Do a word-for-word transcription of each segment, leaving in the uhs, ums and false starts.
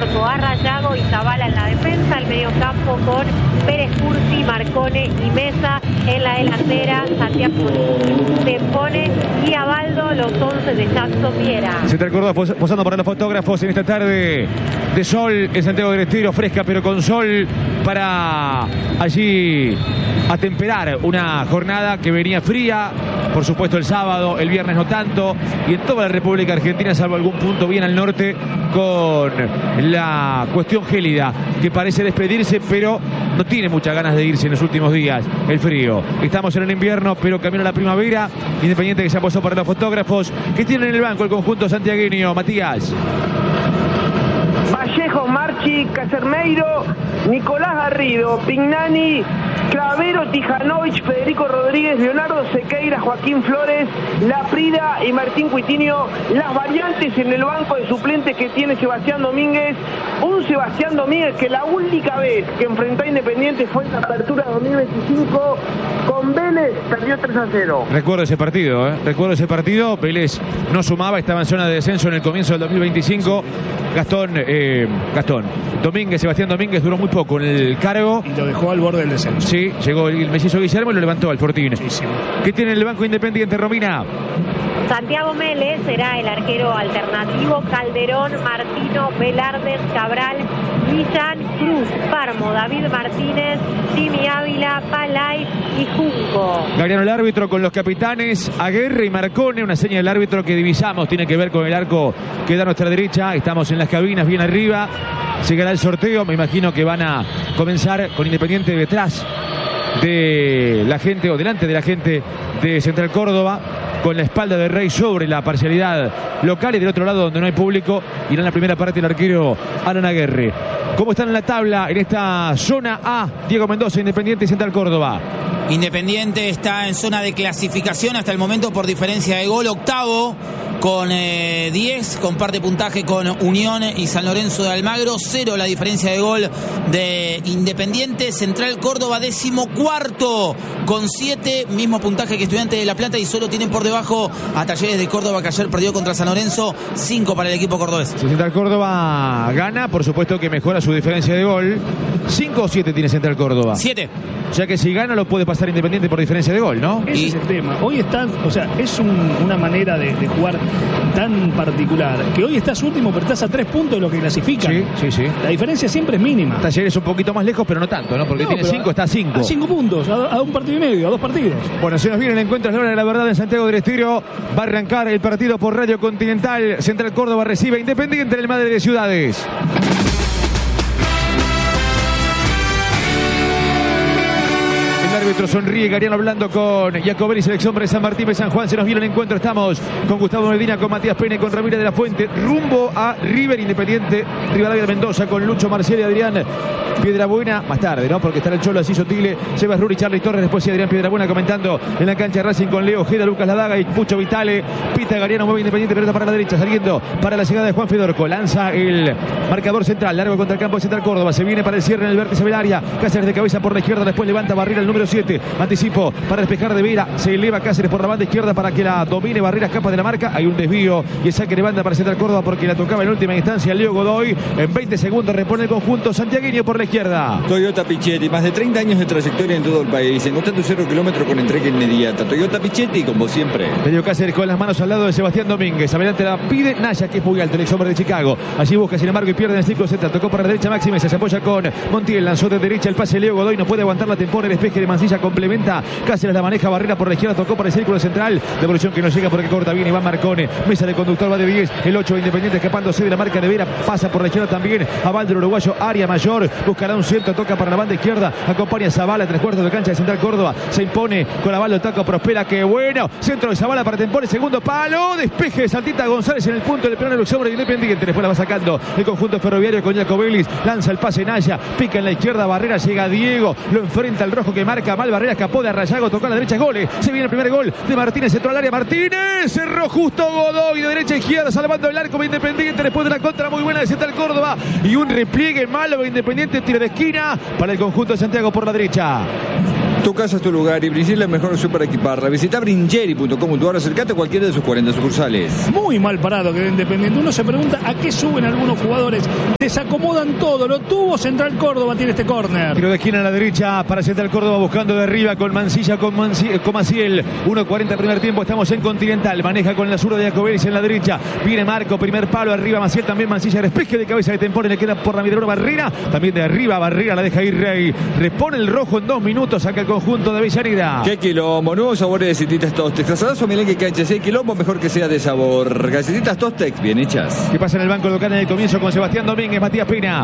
marcó Arrayago y Zavala en la defensa, el mediocampo con Pérez Cursi, Marcone y Mesa en la delantera, Santiago Tempone y Abaldo, los once de Jackson Viera. Central Córdoba pos posando para los fotógrafos en esta tarde de sol en Santiago del Estero, fresca pero con sol, para allí atemperar una jornada que venía fría, por supuesto el sábado, el viernes no tanto, y en toda la República Argentina, salvo algún punto bien al norte, con la cuestión gélida que parece despedirse, pero no tiene muchas ganas de irse en los últimos días, el frío. Estamos en el invierno, pero camino a la primavera. Independiente que se posó para los fotógrafos, que tiene en el banco el conjunto santiagueño. Matías. Vallejo, Marchi, Casermeiro, Nicolás Garrido, Pignani, Clavero, Tijanovic, Federico Rodríguez, Leonardo Sequeira, Joaquín Flores, Laprida y Martín Cuitinho. Las variantes en el banco de suplentes que tiene Sebastián Domínguez. Un Sebastián Domínguez que la única vez que enfrentó a Independiente fue en la apertura dos mil veinticinco con Vélez, perdió tres a cero. Recuerdo ese partido, ¿eh? Recuerdo ese partido. Vélez no sumaba, estaba en zona de descenso en el comienzo del dos mil veinticinco. Gastón, eh, Gastón Domínguez, Sebastián Domínguez duró muy poco en el cargo. Y lo dejó al borde del descenso. Sí, llegó el mellizo Guillermo y lo levantó al Fortín. Muchísimo. ¿Qué tiene el banco Independiente, Romina? Santiago Mélez será el arquero alternativo, Calderón, Martino, Velardes, Cabral, Millán, Cruz, Parmo, David Martínez, Jimmy Ávila, Palay y Junco. Gariano el árbitro con los capitanes Aguerre y Marcone, una seña del árbitro que divisamos, tiene que ver con el arco que da a nuestra derecha. Estamos en las cabinas bien arriba, llegará el sorteo, me imagino que van a comenzar con Independiente detrás de la gente o delante de la gente de Central Córdoba, con la espalda de Rey sobre la parcialidad local, y del otro lado donde no hay público irá en la primera parte el arquero Alan Aguerre. ¿Cómo están en la tabla en esta zona A? Diego Mendoza, Independiente y Central Córdoba. Independiente está en zona de clasificación hasta el momento por diferencia de gol, octavo con eh, diez, comparte puntaje con Unión y San Lorenzo de Almagro, cero la diferencia de gol de Independiente. Central Córdoba décimo cuarto con siete, mismo puntaje que Estudiantes de La Plata, y solo tienen por debajo a Talleres de Córdoba, que ayer perdió contra San Lorenzo, cinco para el equipo cordobés. Si Central Córdoba gana, por supuesto que mejora su diferencia de gol. cinco o siete tiene Central Córdoba. siete. O sea que si gana lo puede pasar Independiente por diferencia de gol, ¿no? Ese Y... es el tema. Hoy están, o sea, es un, una manera de, de jugar tan particular que hoy estás último, pero estás a tres puntos de lo que clasifican. Sí, sí, sí. La diferencia siempre es mínima. Talleres un poquito más lejos, pero no tanto, ¿no? Porque No, tiene cinco, está a cinco. A cinco puntos, a, a un partido y medio, a dos partidos. Bueno, se nos viene el encuentro, es la hora de la verdad en Santiago del Estero. Va a arrancar el partido por Radio Continental. Central Córdoba recibe a Independiente en el Madre de Ciudades. El árbitro sonríe, Gariano hablando con Jacobelli, selección de San Martín de San Juan. Se nos viene el encuentro, estamos con Gustavo Medina, con Matías Pene, con Ramírez de la Fuente, rumbo a River. Independiente, Rivadavia de Mendoza, con Lucho Marcial y Adrián Piedrabuena, más tarde, ¿no? Porque estará el Cholo, Asís Otile, Sebas Ruri, Charly Torres, después sí Adrián Piedrabuena comentando en la cancha Racing con Leo Ojeda, Lucas Ladaga y Pucho Vitale. Pita Gariano, mueve Independiente, pelota para la derecha, saliendo para la llegada de Juan Fedorco, lanza el marcador central, largo contra el campo de Central Córdoba, se viene para el cierre en el vértice del área, Cáceres de cabeza por la izquierda, después levanta Barrera el número siete, anticipo para despejar de Vera, se eleva Cáceres por la banda izquierda para que la domine Barrera, escapa de la marca, hay un desvío y el saque de banda para Central Córdoba porque la tocaba en última instancia Leo Godoy. En veinte segundos repone el conjunto santiagueño por la izquierda. Toyota Pichetti, más de treinta años de trayectoria en todo el país, encontrando cero kilómetros con entrega inmediata. Toyota Pichetti, como siempre. Pedro Cáceres con las manos al lado de Sebastián Domínguez. Adelante la pide Naya, que es muy alto, el ex hombre de Chicago. Allí busca, sin embargo, y pierde en el círculo central. Tocó para la derecha Máxime, se apoya con Montiel. Lanzó de derecha el pase Leo Godoy. No puede aguantar la tempora. El despeje de Mancilla complementa. Cáceres la maneja, Barrera por la izquierda. Tocó para el círculo central. Devolución que no llega porque corta bien Iván Marcone. Mesa de conductor va de Vigues. El ocho Independiente escapándose de la marca de Vera. Pasa por la izquierda también. Avaldo el uruguayo, área mayor. Buscará un centro. Toca para la banda izquierda. Acompaña a Zavala, tres cuartos de cancha de Central Córdoba. Se impone con Avaldo, el taco prospera. Qué bueno. Centro de Zavala para Tempone. Segundo palo. Despeje de Santita González en el punto del plano del hombre de Independiente. Después la va sacando el conjunto ferroviario con Jacobelli. Lanza el pase Naya. Pica en la izquierda Barrera. Llega Diego. Lo enfrenta el rojo que marca mal. Barrera escapó de Arrayago. Tocó a la derecha. Goles. Se viene el primer gol de Martínez. Entró al área. Martínez. Cerró justo Godoy de derecha a izquierda. Salvando el arco de Independiente. Después de la contra muy buena de Central Córdoba. Y un repliegue malo de Independiente. Tiro de esquina para el conjunto de Santiago por la derecha. Tu casa es tu lugar y Bringeri es mejor opción para equiparla. Visita bringeri punto com punto ar o acercate a cualquiera de sus cuarenta sucursales. Muy mal parado que Independiente. Uno se pregunta a qué suben algunos jugadores. Desacomodan todo. Lo tuvo Central Córdoba, tiene este córner. Tiro de esquina a la derecha para Central Córdoba, buscando de arriba con Mancilla, con, Manci con Maciel. uno cuarenta primer tiempo, estamos en Continental. Maneja con la zurda de Jacobelis en la derecha. Viene Marco, primer palo, arriba Maciel, también Mancilla. Despeje de cabeza de Tempone, le queda por la Mirador Barrera. También de arriba Barrera, la deja ir Rey. Repone el rojo en dos minutos, saca el conjunto de Avellaneda. ¿Qué quilombo? Nuevos sabores de galletitas Tostex. Asadazo Milenque que H C, quilombo mejor que sea de sabor. Galletitas Tostex, bien hechas. ¿Qué pasa en el banco local en el comienzo con Sebastián Domínguez, Matías Pina?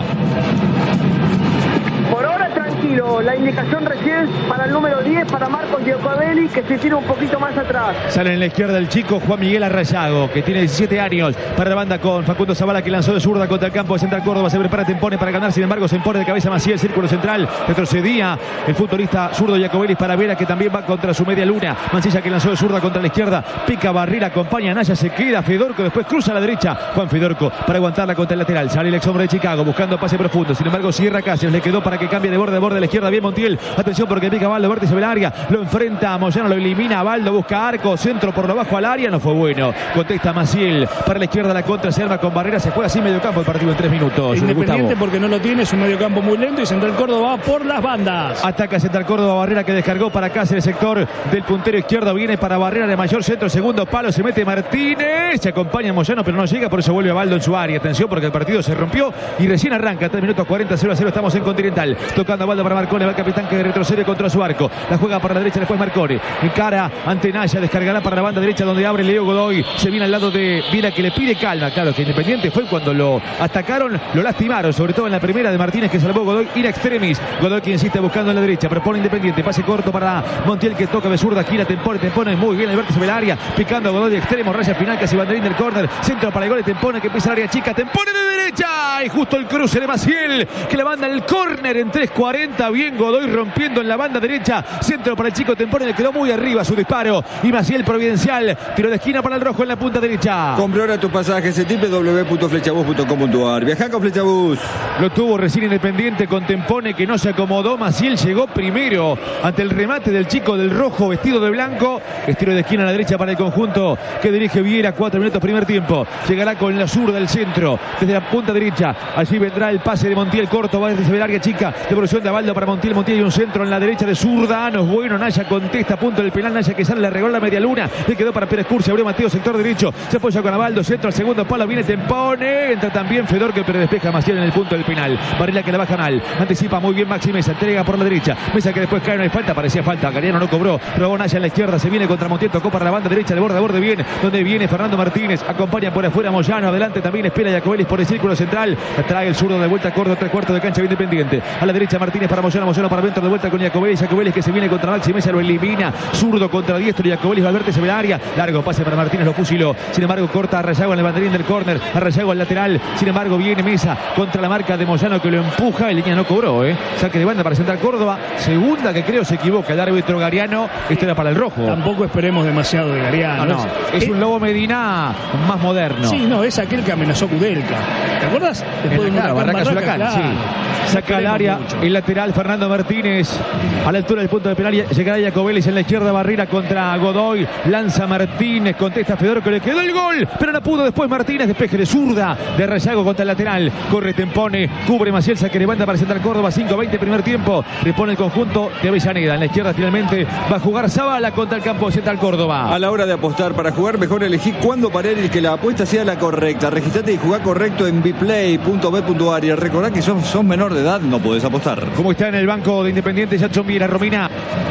Por ahora tranquilo, la indicación recién para el número diez, para Marcos Giacobelli, que se tira un poquito más atrás. Sale en la izquierda el chico Juan Miguel Arrayago, que tiene diecisiete años, para la banda con Facundo Zavala, que lanzó de zurda contra el campo de Central Córdoba. Se prepara Tempone para ganar, sin embargo se impone de cabeza Maciel, círculo central, retrocedía el futbolista zurdo Giacobelli para Vera, que también va contra su media luna. Mancilla, que lanzó de zurda contra la izquierda, pica Barrera, acompaña a Naya, se queda Fedorco, después cruza a la derecha Juan Fedorco para aguantarla contra el lateral. Sale el ex hombre de Chicago buscando pase profundo, sin embargo cierra Cáceres, le quedó para que cambie de borde a borde a la izquierda. Bien Montiel, atención porque pica Baldo, vértice del área, lo enfrenta a Moyano, lo elimina a Baldo, busca arco, centro por lo bajo al área, no fue bueno. Contesta Maciel, para la izquierda la contra, se arma con Barrera, se juega así medio campo el partido en tres minutos. Independiente porque no lo tiene, es un medio campo muy lento y Central Córdoba va por las bandas. Ataca Central Córdoba, Barrera que descargó para Cáceres, sector del puntero izquierdo, viene para Barrera de mayor centro, segundo palo, se mete Martínez, se acompaña a Moyano pero no llega, por eso vuelve a Baldo en su área. Atención porque el partido se rompió y recién arranca, tres minutos cuarenta, cero a cero, estamos en Continental. Tocando a Baldo para Marcone, va el capitán que retrocede contra su arco, la juega para la derecha, después Marcone, encara ante Naya, descargará para la banda derecha donde abre Leo Godoy, se viene al lado de Viera que le pide calma. Claro que Independiente fue cuando lo atacaron, lo lastimaron, sobre todo en la primera de Martínez que salvó Godoy, ir a extremis. Godoy que insiste buscando en la derecha, propone Independiente, pase corto para Montiel que toca de zurda, gira Tempone, Tempone muy bien el vértice del área, picando a Godoy de extremo, raya final, casi banderín del córner, centro para el gol de Tempone que pisa el área chica, Tempone de derecha y justo el cruce de Maciel que le manda el córner en tres cuarenta, bien Godoy rompiendo en la banda derecha, centro para el chico Tempone, le quedó muy arriba su disparo y Maciel providencial, tiro de esquina para el rojo en la punta derecha. Compra ahora tus pasajes en doble u doble u doble u punto flechabús punto com punto ar. Viaja con Flechabús. Lo tuvo recién Independiente con Tempone que no se acomodó, Maciel llegó primero ante el remate del chico del rojo vestido de blanco, estiro de esquina a la derecha para el conjunto que dirige Viera, cuatro minutos primer tiempo, llegará con la zurda del centro, desde la punta derecha, allí vendrá el pase de Montiel corto, va desde el área chica, devolución de Abaldo para Montiel, Montiel y un centro en la derecha de zurda, no es bueno, Naya contesta, punto del penal, Naya que sale, le regó la media luna, le quedó para Pérez Cursi, abrió Mateo, sector derecho, se apoya con Abaldo, centro al segundo palo, viene Tempone, entra también Fedorco, pero despeja Maciel en el punto del penal, Varela que la baja mal, anticipa muy bien Maxi Mesa, entrega por la derecha, Mesa que después cae, no hay falta, parecía falta, Gariano no cobró, robó Naya en la izquierda, se viene contra Montiel, tocó para la banda derecha, de borde a borde bien, donde viene Fernando Martínez, acompaña por afuera Moyano, adelante también espera Jacobelis por el círculo central, trae el zurdo de vuelta, Córdoba, tres cuartos de cancha Independiente, a la derecha Martínez para Moyano, Moyano para dentro de vuelta con Jacobelis, Jacobelis que se viene contra Maxi Mesa, lo elimina, zurdo contra diestro, Jacobelis Valverde se ve el área, largo pase para Martínez, lo fusiló, sin embargo corta a Arrayago en el banderín del córner, Arrayago al lateral, sin embargo viene Mesa contra la marca de Moyano que lo empuja, el línea no cobró, eh. Saque de banda para Central Córdoba, segunda que creo se equivoca el árbitro Gariano, esto era para el rojo. Tampoco esperemos demasiado de Gariano. No, no, es, es un Lobo Medina más moderno. Sí, no, es aquel que amenazó Kudelka, ¿te acuerdas? Después de claro, Barracas Huracán, claro. Sí. Saca al área mucho. El lateral Fernando Martínez a la altura del punto de penal, llegará Jacobelis en la izquierda, Barrera contra Godoy, lanza Martínez, contesta Fedorco, le quedó el gol, pero no pudo después Martínez, despeje de zurda de Rayago contra el lateral, corre Tempone, cubre Maciel, saque de banda para Central Córdoba, cinco veinte primer tiempo, repone el conjunto de Avellaneda, en la izquierda finalmente va a jugar Zavala contra el campo de Central Córdoba. A la hora de apostar para jugar, mejor elegí cuándo parar y que la apuesta sea la correcta. Registrate y jugá correcto en biplay punto b punto ar y recordá que sos, sos menor de edad, no podés apostar. ¿Cómo está en el banco de Independiente Jackson Viera, Romina?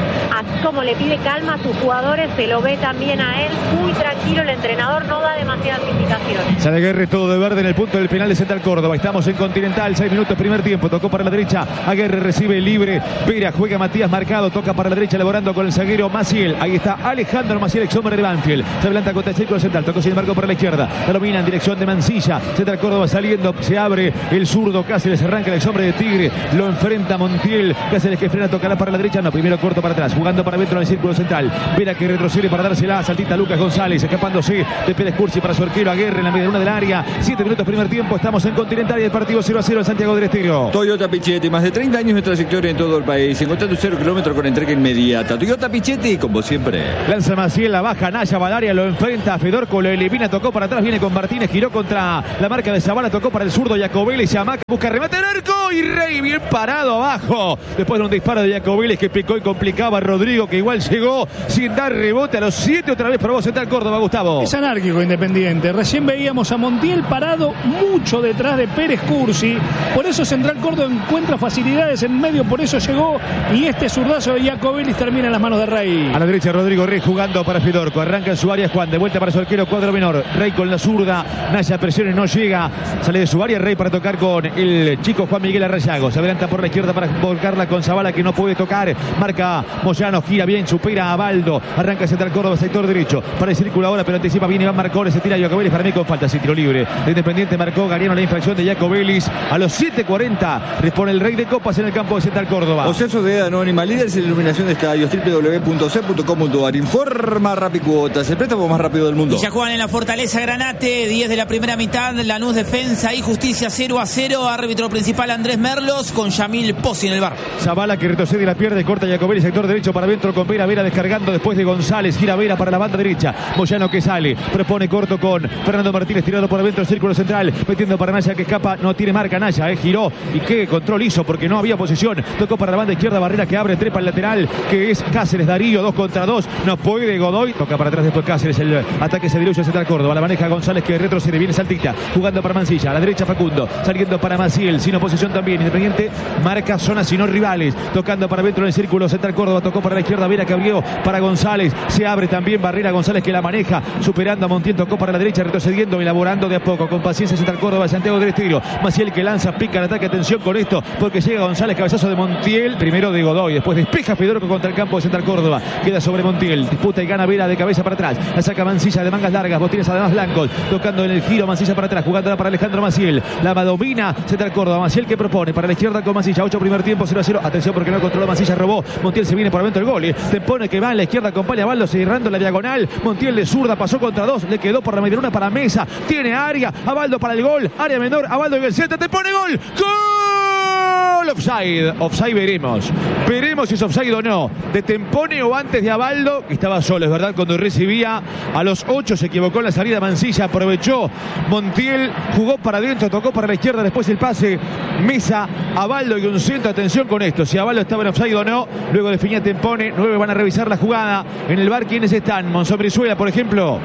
Así como le pide calma a sus jugadores, se lo ve también a él muy tranquilo, el entrenador no da demasiadas indicaciones. Sale Aguerre todo de verde en el punto del penal de Central Córdoba, estamos en Continental, seis minutos primer tiempo, tocó para la derecha, Aguerre recibe libre, Vera juega Matías marcado, toca para la derecha elaborando con el zaguero Maciel, ahí está Alejandro Maciel, ex hombre de Banfield, se adelanta contra el círculo central, tocó sin embargo por la izquierda, la domina en dirección de Mancilla, Central Córdoba saliendo, se abre el zurdo, Cáceres arranca el ex hombre de Tigre, lo enfrenta Montiel, Cáceres que frena, tocará para la derecha, no, primero corto para atrás, jugando para dentro del círculo central, Vera que retrocede para dársela, saltita Lucas González, Martínez escapándose de Pérez Cursi para su arquero Aguirre en la media luna del área. Siete minutos primer tiempo, estamos en Continental y el partido cero a cero en Santiago del Estero. Toyota Pichetti, más de treinta años de trayectoria en todo el país, encontrando cero kilómetros con entrega inmediata. Toyota Pichetti, como siempre. Lanza Maciel, la baja, Naya Valaria lo enfrenta, Fedorco lo elimina, tocó para atrás, viene con Martínez, giró contra la marca de Zavala, tocó para el zurdo Jacobelli, se amaca, busca remate al arco y Rey bien parado abajo. Después de un disparo de Jacobelli que picó y complicaba a Rodrigo, que igual llegó sin dar rebote a los siete, otra vez probó Central Córdoba, Gustavo. Es anárquico Independiente. Recién veíamos a Montiel parado mucho detrás de Pérez Cursi. Por eso Central Córdoba encuentra facilidades en medio, por eso llegó. Y este zurdazo de Jacobelli termina en las manos de Rey. A la derecha Rodrigo Rey jugando para Fedorco. Arranca en su área Juan, de vuelta para su arquero cuadro menor. Rey con la zurda, Naya presiones, no llega. Sale de su área Rey para tocar con el chico Juan Miguel Arrayago. Se adelanta por la izquierda para volcarla con Zavala, que no puede tocar. Marca Moyano, gira bien, supera a Baldo. Arranca Central Córdoba, sector derecho. Para el círculo ahora, pero anticipa bien Iván Marcones. Se tira Jacobelli, para mí con falta, sin tiro libre. De Independiente marcó Gariano la infracción de Jacobelli. A los siete cuarenta responde el Rey de Copas en el campo de Central Córdoba. Oceso de Anónima, líderes en iluminación de estadios, doble u doble u doble u punto c punto com punto a r. Informa Rapicuotas, el préstamo más rápido del mundo. Y ya juegan en la Fortaleza Granate, diez de la primera mitad, Lanús Defensa y Justicia cero a cero. Árbitro principal Andrés Merlos con Yamil Pozzi en el bar. Zavala que retrocede y la pierde, corta Jacobelli, sector derecho para adentro con Vera, Vera descargando después de González, gira Vera para la banda derecha. Moyano que sale, propone corto con Fernando Martínez, tirado por adentro, círculo central, metiendo para Naya que escapa, no tiene marca Naya, eh, giró y qué control hizo porque no había posición. Tocó para la banda izquierda, Barrera que abre, trepa al lateral, que es Cáceres, Darío, dos contra dos, no puede Godoy, toca para atrás después Cáceres, el ataque se diluye a Central Córdoba, la maneja González que retrocede, viene Saltita, jugando para Mancilla, a la derecha Facundo, saliendo para Maciel, sin oposición también, Independiente marca zona sino rivales, tocando para dentro del círculo Central Córdoba, tocó para la izquierda, Vera que abrió para González, se abre también Barrera, González que la maneja, superando a Montiel, tocó para la derecha, retrocediendo, elaborando de a poco, con paciencia Central Córdoba, Santiago del Estero, Maciel que lanza, pica el ataque, atención con esto, porque llega González, cabezazo de Montiel, primero de Godoy, después despeja Fedorco contra el campo de Central Córdoba, queda sobre Montiel, disputa y gana Vera de cabeza para atrás, la saca Mancilla de mangas largas, botines además blancos, tocando en el giro, Mancilla para atrás, jugando para Alejandro Maciel, la domina Central Córdoba, Maciel que propone para la izquierda con Mancilla, ocho primer tiempo, cero a cero, atención porque no controló Mancilla, robó, Montiel se viene por adentro el gol, eh. te pone que va en la izquierda, acompaña a Baldo, cerrando la diagonal, Montiel de zurda, pasó contra dos, le quedó por la medialuna para Mesa, tiene área, a Baldo para el gol, área menor, a Baldo en el centro, te pone gol, gol, offside, offside veremos, veremos si es offside o no, de Tempone o antes de Abaldo, que estaba solo, es verdad, cuando recibía a los ocho se equivocó en la salida Mancilla, aprovechó Montiel, jugó para adentro, tocó para la izquierda, después el pase, Mesa, Abaldo y un centro, atención con esto, si Abaldo estaba en offside o no, luego definía Tempone, nueve van a revisar la jugada, en el bar ¿quiénes están? Monzón Brizuela, por ejemplo.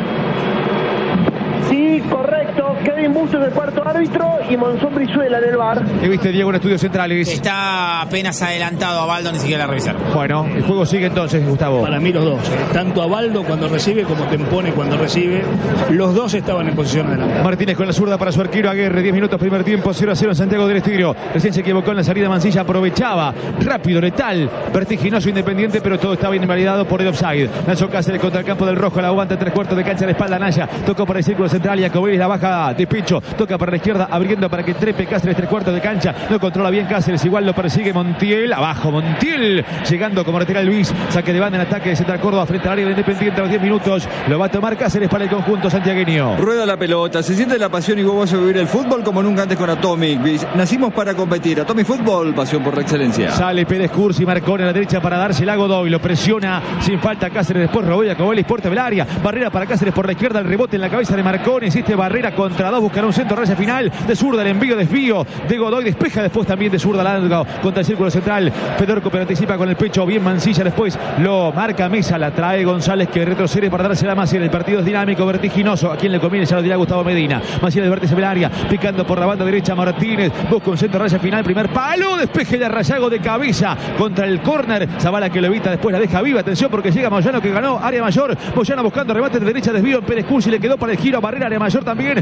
Sí, correcto. Kevin Bustos de cuarto árbitro y Monzón Brizuela en el bar. ¿Qué viste, Diego, en Estudios Centrales? Está apenas adelantado a Baldo, ni siquiera la revisaron. Bueno, el juego sigue entonces, Gustavo. Para mí los dos, eh. tanto Abaldo cuando recibe como Tempone cuando recibe, los dos estaban en posición adelantada. Martínez con la zurda para su arquero Aguirre, diez minutos primer tiempo, cero a cero en Santiago del Estero. Recién se equivocó en la salida Mancilla, aprovechaba, rápido, letal, vertiginoso Independiente, pero todo estaba invalidado por el offside. Lanzó Cáceres contra el campo del rojo, la aguanta tres cuartos de cancha de espalda Naya, tocó para el círculo central y Jacobelli la baja de pecho, toca para la izquierda, abriendo para que trepe Cáceres tres cuartos de cancha, no controla bien Cáceres, igual lo persigue Montiel, abajo Montiel, llegando como lateral Luis, saque de banda en ataque de Central Córdoba frente al área de Independiente a los diez minutos, lo va a tomar Cáceres para el conjunto santiagueño. Rueda la pelota, se siente la pasión y vos vas a vivir el fútbol como nunca antes con Atomic. Nacimos para competir, Atomic Fútbol, pasión por la excelencia. Sale Pérez Cursi, Marcone a la derecha para dársela a Godoy, lo presiona sin falta Cáceres, después robó Jacobelli, porta del área, Barrera para Cáceres por la izquierda, el rebote en la cabeza de Marcone, insiste Barrera contra dos, buscará un centro, raya final, de zurda el envío, desvío de Godoy, despeja después también de zurda largo contra el círculo central, Fedorco pero anticipa con el pecho, bien Mancilla, después lo marca Mesa, la trae González que retrocede para dársela a Maciel, el partido es dinámico, vertiginoso, a quien le conviene ya lo dirá Gustavo Medina, Maciel del vértice del área, picando por la banda derecha Martínez, busca un centro, raya final, primer palo, despeje de Arrayago de cabeza contra el córner, Zavala que lo evita, después la deja viva, atención porque llega Moyano que ganó, área mayor, Moyano buscando remate de derecha, desvío en Pérez Cursi, le quedó para el giro, Barrera, área mayor también, se viene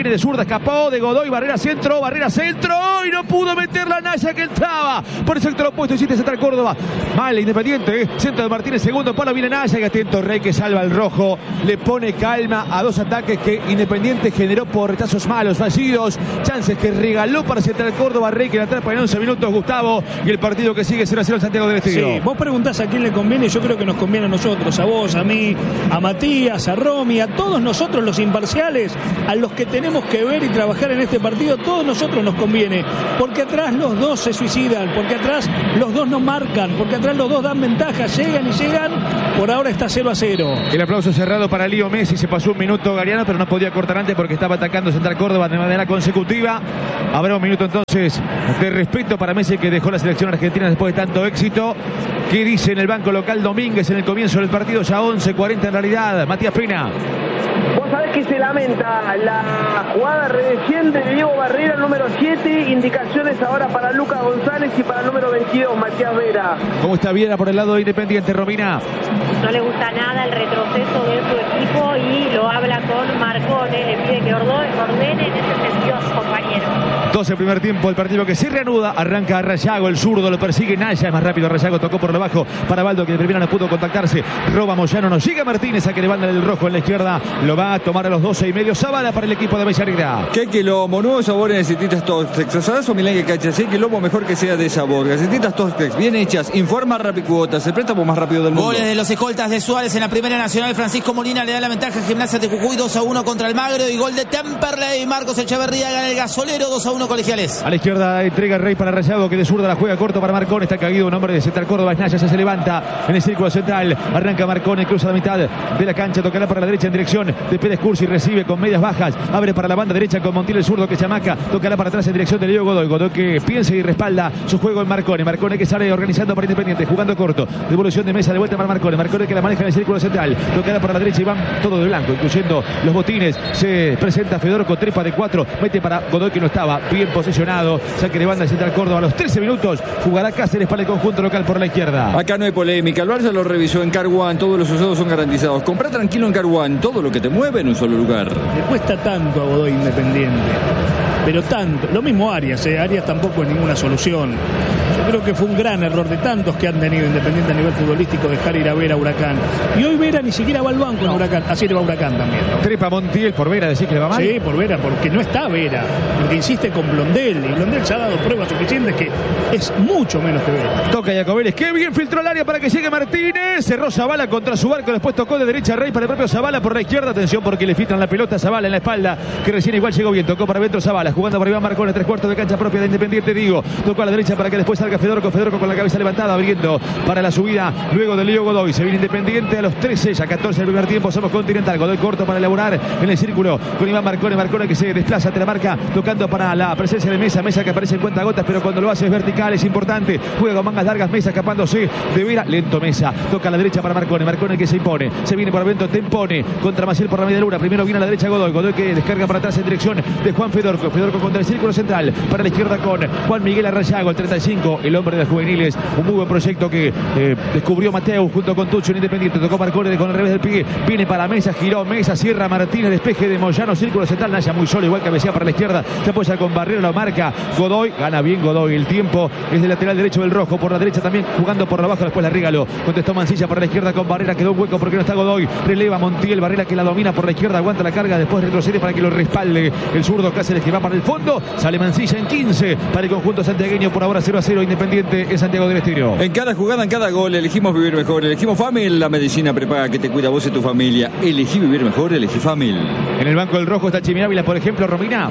viene de zurda, escapó de Godoy, barrera centro, barrera centro, y no pudo meter la Naya que entraba por el sector opuesto, hiciste Central Córdoba. Mal, Independiente, ¿eh? Centro de Martínez, segundo palo, viene Naya, que atento Rey, que salva al rojo, le pone calma a dos ataques que Independiente generó por retazos malos, fallidos, chances que regaló para Central Córdoba, Rey, que la atrapa en once minutos, Gustavo, y el partido que sigue cero a cero en Santiago del Estero. Sí, vos preguntás a quién le conviene, yo creo que nos conviene a nosotros, a vos, a mí, a Matías, a Romy, a todos nosotros los imparciales, a los que tenemos que ver y trabajar en este partido, todos nosotros nos conviene, porque atrás los dos se suicidan, porque atrás los dos no marcan, porque atrás los dos dan ventaja, llegan y llegan, por ahora está cero a cero. El aplauso cerrado para Lío Messi, se pasó un minuto Gariano, pero no podía cortar antes porque estaba atacando Central Córdoba de manera consecutiva. Habrá un minuto entonces de respeto para Messi, que dejó la selección argentina después de tanto éxito. ¿Qué dice en el banco local Domínguez en el comienzo del partido? Ya once cuarenta en realidad. Matías Pina. Vos sabés que se lamenta la jugada reciente de Diego Barrera, número siete. Indicaciones ahora para Lucas González y para el número veintidós, Matías Vera. ¿Cómo está Viera por el lado de Independiente, Romina? No le gusta nada el retroceso de su equipo y lo habla con Marcone, le pide que ordene en ese sentido a su compañero. doce el primer tiempo, el partido que se reanuda, arranca Rayago, el zurdo, lo persigue Naya, es más rápido Rayago, tocó por lo bajo para Baldo, que de primera no pudo contactarse, roba Moyano, nos llega Martínez a que le banda el rojo en la izquierda, lo va a tomar a los doce y medio, Zavala para el equipo de Avellaneda. ¿Qué quilombo? Nuevos sabores necesitas Tostex. ¿Sabes o milán que cachas? ¿Qué quilombo mejor que sea de sabor? Necesitas Tostex, bien hechas, informa Rapicuotas, el préstamo más rápido del mundo. Goles de los escoltas de Suárez en la Primera Nacional. Francisco Molina le da la ventaja a Gimnasia de Jujuy, dos a uno contra el Magro, y gol de Temperley. Marcos Echeverría gana el Gasolero, dos a uno Colegiales. A la izquierda entrega Rey para Rayago, que de zurda la juega corto para Marcón, está caído un hombre de Central Córdoba, Naya, se levanta en el círculo central, arranca Marcón, cruza la mitad de la cancha, tocará para la derecha en dirección de Pérez Cursi, recibe con medias bajas, abre para la banda derecha con Montiel, el zurdo que chamaca, tocará para atrás en dirección de Leo Godoy, Godoy que piensa y respalda su juego en Marcone, Marcone que sale organizando para Independiente, jugando corto, devolución de mesa de vuelta para Marcone, Marcone que la maneja en el círculo central, tocará para la derecha y van todo de blanco, incluyendo los botines, se presenta Fedorco, trepa de cuatro, mete para Godoy que no estaba bien posicionado, saque de banda de Central Córdoba a los trece minutos, jugará Cáceres para el conjunto local por la izquierda. Acá no hay polémica, el Barça lo revisó en Car One, todos los usados son garantizados, comprá tranquilo en Car One, todo lo que te mueve en un solo lugar. Le cuesta tanto a Godoy Independiente, pero tanto, lo mismo Arias, ¿eh? Arias tampoco es ninguna solución. Yo creo que fue un gran error de tantos que han tenido Independiente a nivel futbolístico dejar ir a Vera a Huracán. Y hoy Vera ni siquiera va al banco en Huracán, así le va a Huracán también, ¿no? Trepa Montiel por Vera, decir que le va mal. Sí, por Vera, porque no está Vera, porque insiste con Blondel, y Blondel ya ha dado pruebas suficientes que es mucho menos que Vera. Toca Jacobeles, qué bien filtró el área para que llegue Martínez, cerró Zavala contra su barco, después tocó de derecha Rey para el propio Zavala por la izquierda, atención porque le filtran la pelota a Zavala en la espalda, que recién igual llegó bien, tocó para adentro Zavala, jugando para Iván Marcone, tres cuartos de cancha propia de Independiente, digo, tocó a la derecha para que después salga Fedorco, Fedorco con la cabeza levantada, abriendo para la subida, luego de Leo Godoy, se viene Independiente a los trece, ya catorce del primer tiempo, somos Continental, Godoy corto para elaborar en el círculo, con Iván Marcone, Marcone que se desplaza ante la marca, tocando para la presencia de Mesa, Mesa que aparece en cuentagotas, pero cuando lo hace es vertical, es importante, juega con mangas largas, Mesa escapándose de Vera, lento Mesa, toca a la derecha para Marcone, Marcone que se impone, se viene por adentro, te impone, contra Maciel por la media luna, primero viene a la derecha Godoy, Godoy que descarga para atrás en dirección de Juan Fedorco, Fedorco contra el círculo central, para la izquierda con Juan Miguel Arrayago, el treinta y cinco, el hombre de juveniles, un muy buen proyecto que eh, descubrió Mateo junto con Tucho en Independiente, tocó Marcone con el revés del pie, viene para Mesa, giró Mesa, cierra Martínez, despeje de Moyano, círculo central, Naya muy solo, igual cabecea para la izquierda, se apoya con Barrero, la marca Godoy, gana bien Godoy, el tiempo es del lateral derecho del rojo, por la derecha también jugando por abajo, después la Rígalo, contestó Mancilla por la izquierda con Barrera, quedó un hueco porque no está Godoy, releva Montiel, Barrera que la domina por la izquierda, aguanta la carga, después retrocede para que lo respalde el zurdo Cáceres que va para el fondo, sale Mancilla en quince para el conjunto santiagueño, por ahora cero a cero Independiente en Santiago del Estero. En cada jugada, en cada gol, elegimos vivir mejor, elegimos Famil, la medicina prepaga que te cuida a vos y tu familia, elegí vivir mejor, elegí Famil. En el banco del rojo está Chimi Ávila, por ejemplo, Romina.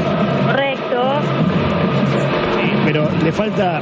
Correcto. Sí, pero le falta,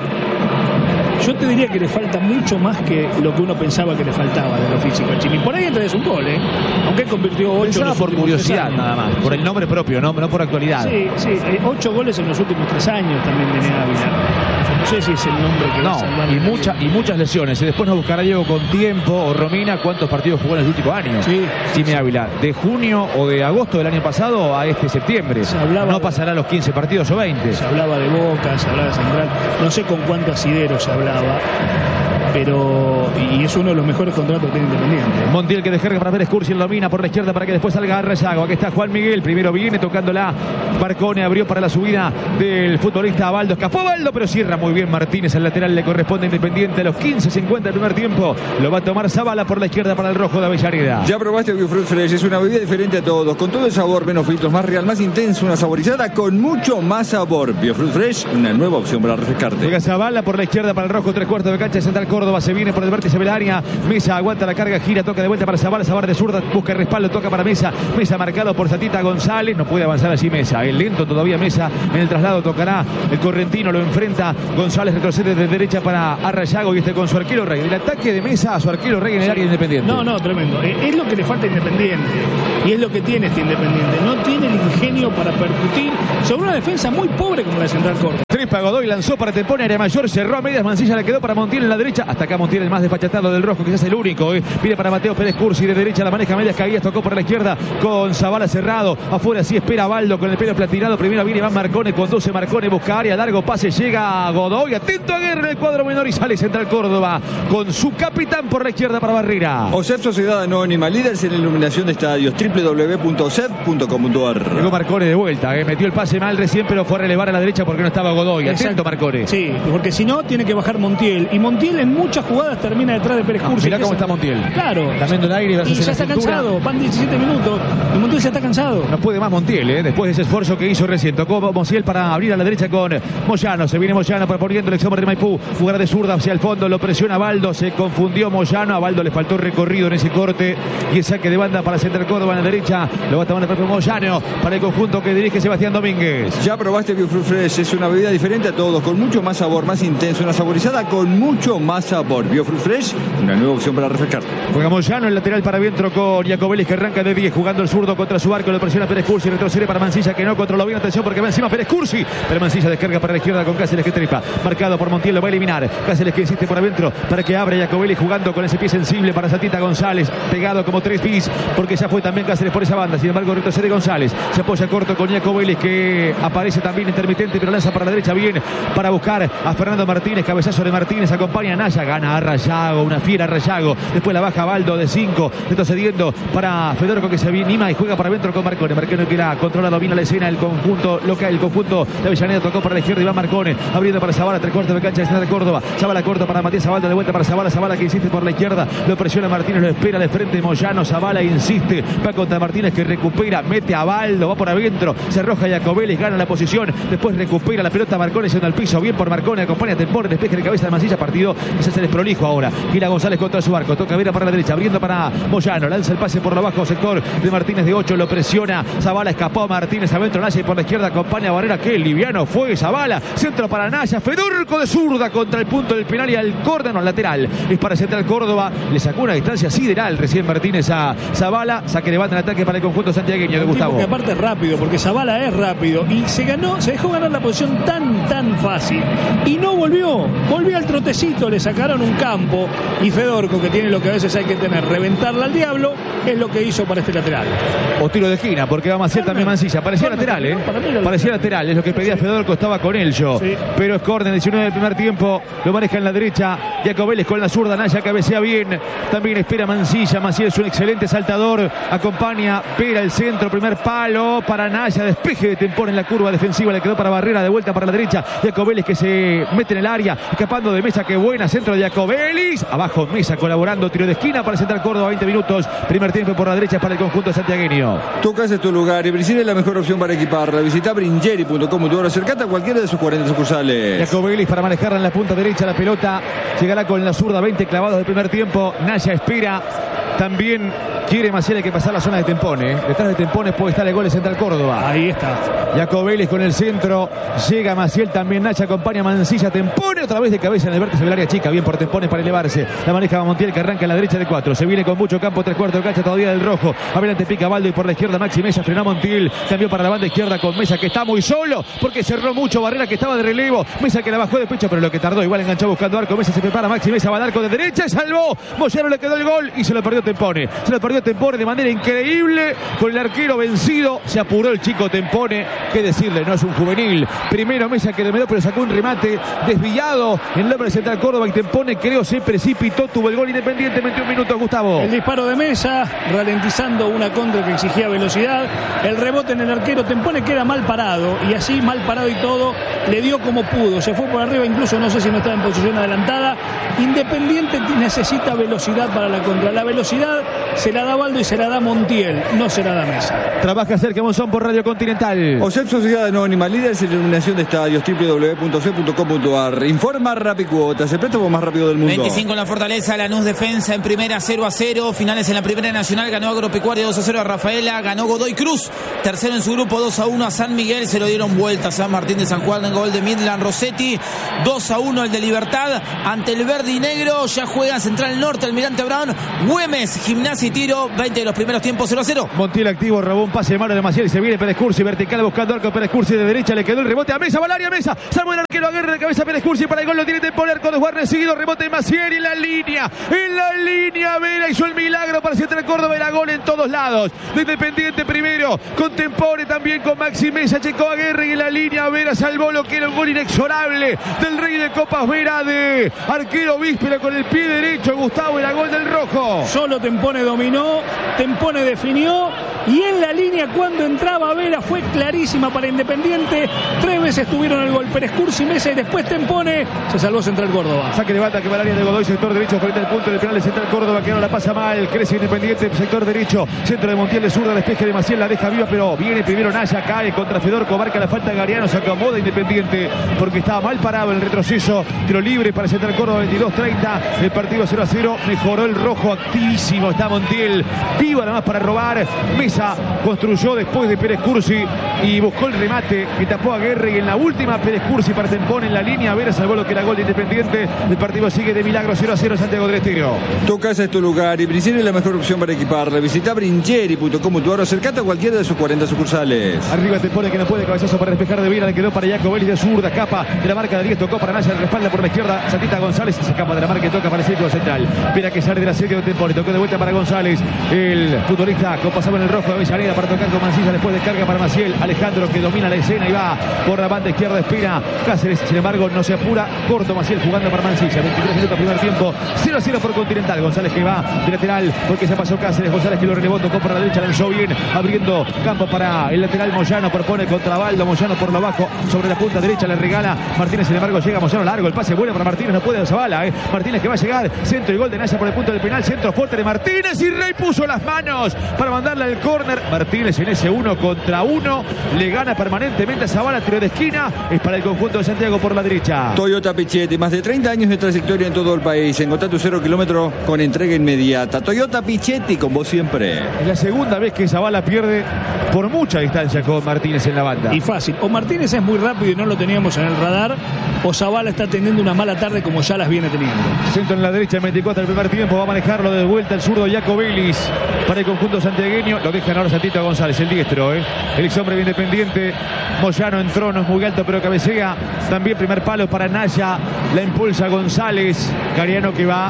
yo te diría que le falta mucho más que lo que uno pensaba que le faltaba de lo físico a Chimi. Por ahí entra es un gol, ¿eh? Aunque convirtió ocho. Pensaba por curiosidad nada más, por sí. el nombre propio, no, no por actualidad. Sí, sí, eh, ocho goles en los últimos tres años también tiene Ávila. No sé si es el nombre que no, va a salvar. y, mucha, y muchas lesiones. Y después nos buscará Diego con tiempo o Romina cuántos partidos jugó en los últimos años. Sí, Chimi sí. Ávila, de junio o de agosto del año pasado a este septiembre. No pasará los quince partidos o veinte. Se hablaba de Boca, se hablaba de Central. No sé con cuánto asidero se hablaba. pero y es uno de los mejores contratos que tiene Independiente. Montiel que descarga para Pérez Cursi, domina por la izquierda para que después salga Arrayago. Aquí está Juan Miguel, primero viene tocándola Marcone, abrió para la subida del futbolista Abaldo, escapó Abaldo, pero cierra muy bien Martínez, el lateral le corresponde a Independiente a los quince cincuenta del primer tiempo, lo va a tomar Zavala por la izquierda para el rojo de Avellaneda. Ya probaste Biofruit Fresh, es una bebida diferente a todos, con todo el sabor, menos filtros, más real, más intenso, una saborizada con mucho más sabor. Biofruit Fresh, una nueva opción para refrescarte. Llega Zavala por la izquierda para el rojo, tres cuartos de cancha de Central Córdoba, se viene por el vértice del área, Mesa aguanta la carga, gira, toca de vuelta para Zavala, Zavala de zurda, busca respaldo, toca para Mesa, Mesa marcado por Satita González, no puede avanzar así Mesa, el lento todavía Mesa, en el traslado tocará el correntino, lo enfrenta González, retrocede de derecha para Arrayago y este con su arquero Rey, el ataque de Mesa a su arquero Rey en el área Independiente. No, no, tremendo, es lo que le falta a Independiente y es lo que tiene este Independiente, no tiene el ingenio para percutir sobre una defensa muy pobre como la de Central Córdoba. Trepa Godoy lanzó para Tepone, área mayor, cerró a medias, Mancilla le quedó para Montiel en la derecha, hasta acá Montiel el más desfachatado del rojo, quizás el único, eh. Viene para Mateo Pérez Cursi, de derecha la maneja medias, Caías tocó por la izquierda con Zavala cerrado, afuera sí espera Baldo con el pelo platinado, primero viene Iván Marcone, conduce Marcone, busca área, largo pase, llega Godoy, atento a Guerra en el cuadro menor y sale Central Córdoba con su capitán por la izquierda para Barrera. O C E P Sociedad Anónima, líderes en iluminación de estadios, doble u doble u doble u punto o c e p punto com punto a r. Llegó Marcone de vuelta, eh. Metió el pase mal recién, pero fue a relevar a la derecha porque no estaba Godoy. Atento Marcone. Sí, porque si no, tiene que bajar Montiel. Y Montiel en muchas jugadas termina detrás de Pérez Ah, Cursi. mirá cómo está Montiel. Claro. Cambiando el aire y, y ya está cansado. Van diecisiete minutos. Y Montiel ya está cansado. No puede más Montiel, ¿eh? Después de ese esfuerzo que hizo recién. Tocó Montiel para abrir a la derecha con Moyano. Se viene Moyano proponiendo el extremo de Maipú. Jugada de zurda hacia el fondo. Lo presiona Baldo. Se confundió Moyano. A Baldo le faltó recorrido en ese corte. Y el saque de banda para Central Córdoba en la derecha. Lo va a tomar el propio Moyano para el conjunto que dirige Sebastián Domínguez. Ya probaste Biofruit Fresh. Es una bebida diferente a todos, con mucho más sabor, más intenso. Una saborizada con mucho más sabor. Biofruit Fresh, una nueva opción para refrescar. Juega Moyano, el lateral para adentro con Jacobelis que arranca de diez, jugando el zurdo contra su arco, lo presiona Pérez Cursi, retrocede para Mancilla que no controló bien, atención porque va encima Pérez Cursi, pero Mancilla descarga para la izquierda con Cáceres que tripa, marcado por Montiel, lo va a eliminar, Cáceres que insiste por adentro para que abra Jacobelis jugando con ese pie sensible para Satita González, pegado como tres bis, porque ya fue también Cáceres por esa banda, sin embargo retrocede González, se apoya corto con Jacobelis que aparece también intermitente, pero lanza para la derecha bien, para buscar a Fernando Martínez, cabezazo de Martínez, acompaña a Naya, gana a Rayago, una fiera a Rayago, después la baja Baldo de cinco, retrocediendo para Fedorco que se anima y juega para adentro con Marcone, Marcone que la controla, domina la escena, el conjunto local, el conjunto de Avellaneda tocó para la izquierda, Iván Marcone, abriendo para Zavala, tres cuartos de cancha de Central Córdoba, Zavala corto para Matías Zabaldo, de vuelta para Zavala, Zavala que insiste por la izquierda, lo presiona Martínez, lo espera de frente Moyano, Zavala insiste, va contra Martínez que recupera, mete a Baldo, va por adentro, se arroja Jacobelis, gana la posición, después recupera la pelota Marcone, yendo al piso, bien por Marcone, acompaña a Tempone, despeje de cabeza de Mancilla, partido, se hace desprolijo ahora, Gila González contra su arco, toca Vera para la derecha, abriendo para Moyano, lanza el pase por lo bajo, sector de Martínez de ocho, lo presiona, Zavala escapó, Martínez adentro, Naya y por la izquierda acompaña a Barrera, que liviano fue Zavala, centro para Naya, Fedorco de zurda contra el punto del penal y al córner, no, lateral, es para Central Córdoba, le sacó una distancia sideral recién Martínez a Zavala, saque de banda el ataque para el conjunto santiagueño de Gustavo. Porque aparte es rápido, porque Zavala es rápido y se ganó, se dejó ganar la posición tan, tan fácil y no volvió, volvió al trotecito, le sacaron un campo y Fedorco, que tiene lo que a veces hay que tener, reventarla al diablo, es lo que hizo para este lateral. O tiro de esquina, porque va Maciel también Mancilla. Parecía Córner, lateral, ¿eh? no, para mí era Parecía lateral. lateral, es lo que pedía Fedorco, estaba con él yo. Sí. Pero es córner, diecinueve del primer tiempo, lo maneja en la derecha. Jacobelis con la zurda, Naya cabecea bien. También espera Mancilla, Maciel es un excelente saltador. Acompaña, pega el centro, primer palo para Naya, despeje de Tempón en la curva defensiva, le quedó para Barrera, de vuelta para la derecha. Jacobelis que se mete en el área, escapando de Mesa, que buena, centro de Jacobelis. Abajo Mesa colaborando, tiro de esquina para Central Córdoba, veinte minutos. Primer tiempo por la derecha para el conjunto santiagueño. Tu casa es tu lugar y Brinjeri es la mejor opción para equiparla. Visita brinjeri punto com punto a r, acercate a cualquiera de sus cuarenta sucursales. Jacobelis para manejarla en la punta derecha, la pelota llegará con la zurda, veinte clavados del primer tiempo. Naya espera, también quiere Maciel que pasar la zona de Tempone, ¿eh? Detrás de Tempone puede estar el gol de Central Córdoba. Ahí está. Jacobelis con el centro, llega Maciel, también Nacha acompaña a Mancilla, Tempone otra vez de cabeza en el vértice del área chica, bien por Tempone para elevarse, la maneja Montiel que arranca en la derecha de cuatro, se viene con mucho campo, tres cuartos de cancha todavía del rojo, adelante pica Baldo y por la izquierda Maxi Mesa, frenó Montiel, cambió para la banda izquierda con Mesa que está muy solo, porque cerró mucho Barrera que estaba de relevo, Mesa que la bajó de pecho, pero lo que tardó, igual enganchó buscando arco, Mesa se prepara, Maxi Mesa va al arco de derecha, salvó, Moyano le quedó el gol y se lo perdió Tempone. Se lo perdió Tempone de manera increíble. Con el arquero vencido. Se apuró el chico Tempone. Qué decirle, no es un juvenil. Primero Mesa que demoró, pero sacó un remate desviado. En el hombre de Central Córdoba y Tempone creo se precipitó. Tuvo el gol Independiente en veintiún minutos, Gustavo. El disparo de Mesa, ralentizando una contra que exigía velocidad. El rebote en el arquero. Tempone queda mal parado. Y así, mal parado y todo, le dio como pudo. Se fue por arriba, incluso no sé si no estaba en posición adelantada. Independiente necesita velocidad para la contra. La velocidad se la da Baldo y se la da Montiel, no se la da Mesa. Trabaja cerca Monzón por Radio Continental. OSEP Sociedad Anónima, líderes en iluminación de estadios, doble u doble u doble u punto o s e p punto com punto a r. Informa Rapicuotas, el préstamo más rápido del mundo. veinticinco en la Fortaleza, Lanús defensa en primera cero a cero. Finales en la Primera Nacional, ganó Agropecuaria dos a cero a Rafaela, ganó Godoy Cruz. Tercero en su grupo dos a uno a San Miguel, se lo dieron vuelta a San Martín de San Juan en gol de Midland Rossetti. dos a uno el de Libertad ante el verde y negro. Ya juega Central Norte, Almirante Brown, Güemes, Gimnasia y Tiro. veinte de los primeros tiempos, cero a cero. Montiel activo, robó un pase de mano de Maciel y se viene Pérez Cursi, vertical buscando arco. Pérez Cursi de derecha, le quedó el rebote a Mesa, Valaria, Mesa, salvo el arquero, aguerre de cabeza Pérez Cursi para el gol, lo tiene Tempone, arco de Juan seguido, rebote de Maciel y en la línea, en la línea, Vera hizo el milagro para Central Córdoba, era gol en todos lados, de Independiente primero, con Tempone también con Maxi Mesa, checó Aguerre y en la línea, Vera salvó lo que era un gol inexorable del rey de copas, Vera de arquero víspera con el pie derecho, Gustavo, era gol del rojo. Solo Tempone dominó, Tempone definió y en la línea cuando entraba Vera fue clarísima para Independiente. Tres veces tuvieron el gol Pérez Cursi, Mesa y después Tempone. Se salvó Central Córdoba. Saque de banda que va al área de Godoy, sector derecho frente al punto del penal de Central Córdoba, que no la pasa mal. Crece Independiente, sector derecho, centro de Montiel de zurda, despeje de Maciel, la deja viva, pero viene primero Naya, cae contra Fedorco, marca la falta de Gariano, se acomoda Independiente porque estaba mal parado en el retroceso. Tiro libre para Central Córdoba, veintidós treinta, el partido cero a cero. Mejoró el rojo, activísimo está Montiel, viva nada más para robar. Mesa construyó después de Pérez Cursi y buscó el remate que tapó a Guerre, y en la última Pérez Cursi para Tempone en la línea. Vera salvó lo que era gol de Independiente. El partido sigue de milagro, cero a cero Santiago del Estero. Tu casa es tu lugar y Bringieri es la mejor opción para equiparla. Visita bringieri punto com punto a r o acercate a cualquiera de sus cuarenta sucursales. Arriba Tempone que no puede, cabezazo para despejar de Vera, le quedó para Jacobelli de zurda, capa de la marca de diez, tocó para Naya, respalda por la izquierda Santita González, se escapa de la marca y toca para el círculo central. Vera que sale de la serie de Tempone, tocó de vuelta para González, el futbolista con pasaba en el rojo de Avellaneda para tocar con Mancilla, después descarga para Maciel, Alejandro que domina la escena y va por la banda izquierda, Espina, Cáceres, sin embargo no se apura, corto Maciel jugando para Mancilla, veintitrés minutos primer tiempo, cero a cero por Continental. González que va de lateral porque se pasó Cáceres, González que lo relevó, tocó por la derecha, lanzó bien, abriendo campo para el lateral. Moyano propone contra Baldo, Moyano por lo bajo sobre la punta derecha, le regala Martínez, sin embargo llega Moyano largo, el pase bueno para Martínez, no puede Zavala, eh. Martínez que va a llegar, centro y gol de Naya por el punto del penal, centro fuerte de Martínez y Rey puso las manos para mandarle al córner. Martínez en ese uno contra uno le gana permanentemente a Zavala, tiro de esquina, es para el conjunto de Santiago por la derecha. Toyota Pichetti, más de treinta años de trayectoria en todo el país. Encontrá tu cero kilómetro con entrega inmediata. Toyota Pichetti, con vos siempre. Es la segunda vez que Zavala pierde por mucha distancia con Martínez en la banda. Y fácil, o Martínez es muy rápido y no lo teníamos en el radar, o Zavala está teniendo una mala tarde como ya las viene teniendo. Centro en la derecha, veinticuatro el primer tiempo, va a manejarlo de vuelta el zurdo Jacobelis para el conjunto santiagueño. Lo dejan ahora Santito González, el diestro, ¿eh? El ex hombre de Independiente. Moyano entró, no es muy alto, pero cabecea. También primer palo para Naya, la impulsa González. Gariano que va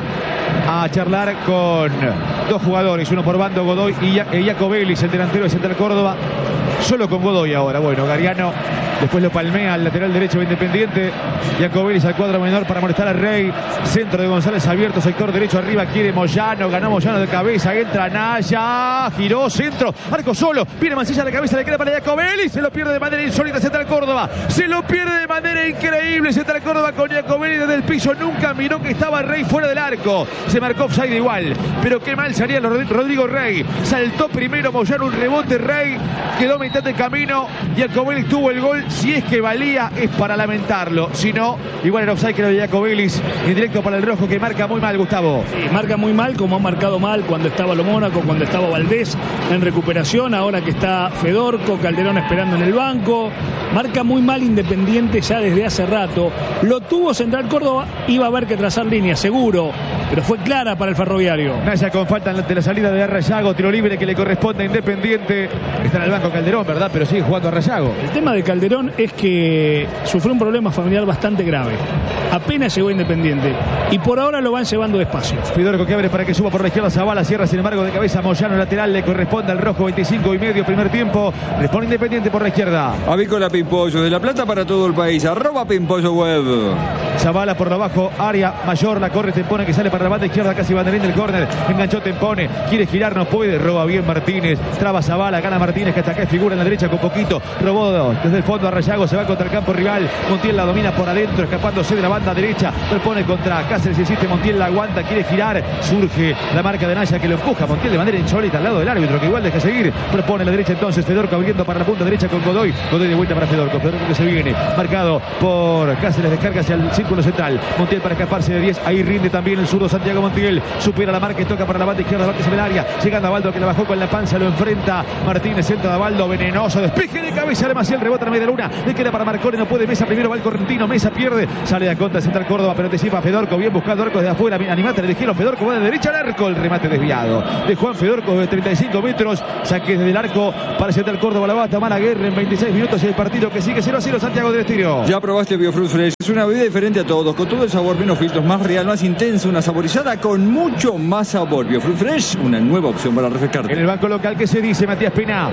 a charlar con dos jugadores, uno por bando, Godoy y Jacobelis, el delantero de Central Córdoba. Solo con Godoy ahora. Bueno, Gariano después lo palmea al lateral derecho de Independiente. Jacobelis al cuadro menor para molestar a Rey. Centro de González abierto, sector derecho arriba, quiere Moyano, ganó Moyano de cabeza, entra Naya, giró, centro, arco solo, viene Mancilla de cabeza, le queda para Jacobelis, se lo pierde de manera insólita Central Córdoba, se lo pierde de manera increíble Central Córdoba con Jacobelis desde el piso, nunca miró que estaba Rey fuera del arco, se marcó offside igual, pero qué mal salía Rodrigo Rey, saltó primero Moyano, un rebote Rey, quedó mitad de camino, Jacobelis tuvo el gol, si es que valía es para lamentarlo, si no, igual el offside que lo de Jacobelis, indirecto para el rojo que marca muy mal, Gustavo. Sí, marca muy mal, como ha marcado mal cuando estaba Lo Mónaco, cuando estaba Valdés en recuperación, ahora que está Fedorco, Calderón esperando en el banco, marca muy mal Independiente ya desde hace rato, lo tuvo Central Córdoba, iba a haber que trazar línea, seguro, pero fue clara para el Ferroviario. Naya con falta de la salida de Arrayago, tiro libre que le corresponde a Independiente, está en el banco Calderón. Calderón, ¿verdad? Pero sigue jugando a Rayago. El tema de Calderón es que sufrió un problema familiar bastante grave. Apenas llegó Independiente. Y por ahora lo van llevando despacio. Fidorco que abre para que suba por la izquierda Zavala. Cierra sin embargo de cabeza Moyano, lateral. Le corresponde al rojo, veinticinco y medio primer tiempo. Responde Independiente por la izquierda. Avícola Pimpollo, de La Plata para todo el país. Arroba Pimpollo Web. Zavala por lo bajo, área mayor, la corre Tempone que sale para la banda izquierda, casi banderín del córner, enganchó Tempone, quiere girar, no puede, roba bien Martínez, traba Zavala, gana Martínez que hasta acá figura en la derecha con poquito, robó desde el fondo a Rayago, se va contra el campo rival, Montiel la domina por adentro, escapándose de la banda derecha, propone contra Cáceres, insiste, Montiel la aguanta, quiere girar, surge la marca de Naya que lo empuja, Montiel de manera insólita al lado del árbitro que igual deja seguir, propone la derecha entonces, Fedorco abriendo para la punta derecha con Godoy, Godoy de vuelta para Fedorco, Fedorco que se viene, marcado por Cáceres, descarga hacia el círculo central, Montiel para escaparse de diez, ahí rinde también el zurdo Santiago Montiel, supera la marca y toca para la banda izquierda, Vázquez en el área, llegando a Baldo que la bajó con la panza, lo enfrenta Martínez, centro de Baldo, venenoso, despeje de cabeza de Maciel, rebota a media luna, le queda para Marcone, no puede Mesa, primero va el correntino, Mesa pierde, sale a contra central Córdoba, pero anticipa Fedorco, bien buscando arcos de afuera, animate, le dijeron Fedorco, va de derecha al arco, el remate desviado de Juan Fedorco de treinta y cinco metros, saque desde el arco para central Córdoba, la va a tomar a Guerra en veintiséis minutos y el partido que sigue cero a cero, Santiago del Estero. Ya probaste Biofruit Fresh, es una bebida diferente a todos, con todo el sabor, menos filtros, más real, más intenso, una saborizada con mucho más sabor. Biofruit Fresh, una nueva opción para refrescarte. En el banco local, ¿qué se dice, Matías Pena?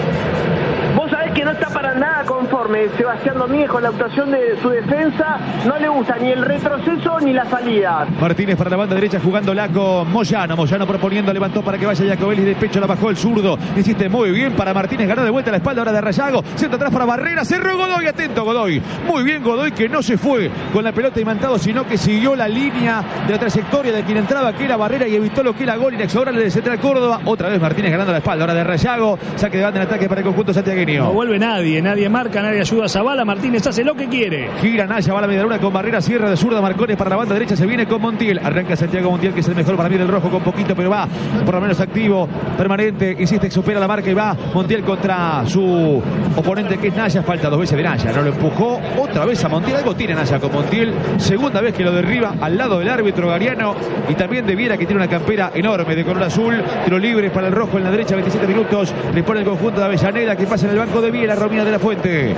Vos sabés que no está para nada conforme Sebastián Domínguez con la actuación de su defensa. No le gusta ni el retroceso ni la salida. Martínez para la banda derecha jugándola con Moyano. Moyano proponiendo, levantó para que vaya Jacobelli de pecho, la bajó el zurdo. Insiste muy bien para Martínez, ganó de vuelta a la espalda ahora de Rayago. Centro atrás para Barrera, cerró Godoy, atento Godoy. Muy bien Godoy que no se fue con la pelota imantado, sino que siguió la línea de la trayectoria de quien entraba, que era Barrera, y evitó lo que era gol inexorable de Central Córdoba. Otra vez Martínez ganando la espalda ahora de Rayago. Saque de banda en ataque para el conjunto santiagueño. No vuelve nadie, nadie marca, nadie ayuda a Zavala. Martínez hace lo que quiere. Gira Naya, va a la media luna con Barrera, cierra de zurda Marcones para la banda derecha, se viene con Montiel. Arranca Santiago Montiel, que es el mejor para mí del rojo, con poquito, pero va por lo menos activo, permanente. Insiste, supera la marca y va Montiel contra su oponente que es Naya. Falta dos veces de Naya, no lo empujó otra vez a Montiel. Algo tiene Naya con Montiel. Segunda vez que lo derriba al lado del árbitro Gariano y también de Viera, que tiene una campera enorme de color azul. Tiro libre para el rojo en la derecha, veintisiete minutos. Le pone el conjunto de Avellaneda, que pasa en el banco de Viera, Romina de la Fuente.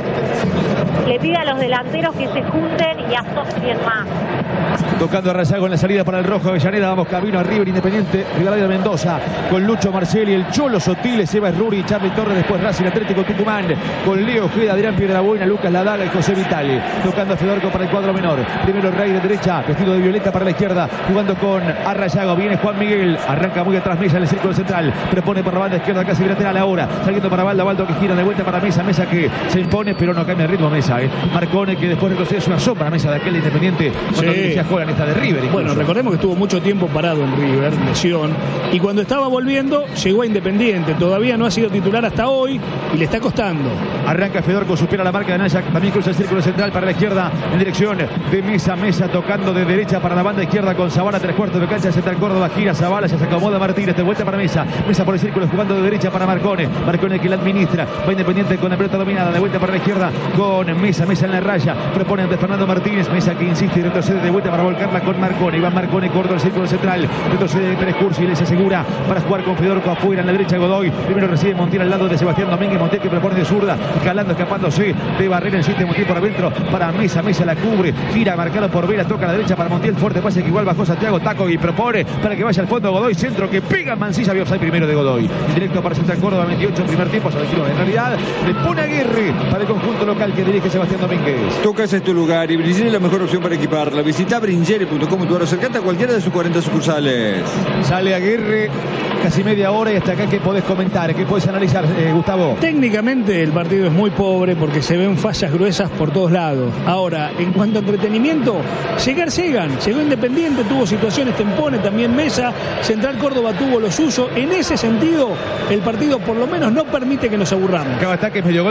Le pide a los delanteros que se junten y asocien más. Tocando a Rayago en la salida para el rojo Avellaneda. Vamos camino a River Independiente, Rivadavia Mendoza, con Lucho Marcelli, el Cholo Sotiles, Eva Ruri, Charly Torres, después Racing Atlético Tucumán, con Leo Ojeda, Adrián Piedrabuena, Lucas Ladala y José Vitale. Tocando a Fedorco para el cuadro menor. Primero Rey de derecha, vestido de violeta para la izquierda, jugando con Arrayago. Viene Juan Miguel, arranca muy atrás Mesa en el círculo central, propone por la banda izquierda, casi lateral ahora, saliendo para Baldo, Baldo que gira de vuelta para Mesa, Mesa que se impone, pero no cambia el ritmo Mesa. Eh. Marcone que después retrocede, es una sombra Mesa de aquel de Independiente cuando sí. Dirigía Joran, esta de River. Incluso. Bueno, recordemos que estuvo mucho tiempo parado en River, lesión, y cuando estaba volviendo llegó a Independiente. Todavía no ha sido titular hasta hoy y le está costando. Arranca Fedorco, supera la marca de Naya, también cruza el círculo central para la izquierda en dirección de Mesa. Mesa tocando de derecha para la banda izquierda con Zavala, tres cuartos de cancha, Central Córdoba, gira Zavala, ya se acomoda Martínez, de vuelta para Mesa. Mesa por el círculo jugando de derecha para Marcone. Marcone que la administra, va Independiente con la pelota dominada, de vuelta para la izquierda con Mesa, Mesa en la raya, propone ante Fernando Martínez, Mesa que insiste y retrocede de vuelta para volcarla con Marcone. Iván Marcone, corto el círculo central, retrocede de Pérez Cursi y les asegura para jugar con Fedorco afuera en la derecha Godoy. Primero recibe Montiel al lado de Sebastián Domínguez, Montiel que propone de zurda, calando, escapándose de Barrera, insiste Montiel por adentro para Mesa, Mesa la cubre, gira marcado por Vera, toca a la derecha para Montiel, fuerte pase que igual bajó Santiago, taco y propone para que vaya al fondo Godoy, centro que pega Mancilla, vio offside primero de Godoy, directo para Central Córdoba, veintiocho primer tiempo, se veintiuno en realidad, le pone Aguirre para el conjunto local que dirige Sebastián Domínguez. Tu casa es tu lugar y Bringeri es la mejor opción para equiparla. Visita bringeri punto com o acercate a cualquiera de sus cuarenta sucursales. Sale Aguirre, casi media hora y hasta acá, ¿qué podés comentar? ¿Qué podés analizar, eh, Gustavo? Técnicamente el partido es muy pobre porque se ven fallas gruesas por todos lados. Ahora, en cuanto a entretenimiento, llegar llegan. Llegó Independiente, tuvo situaciones, Tempone, también Mesa, Central Córdoba tuvo lo suyo. En ese sentido, el partido por lo menos no permite que nos aburramos. Cada ataque es medio gol porque los dos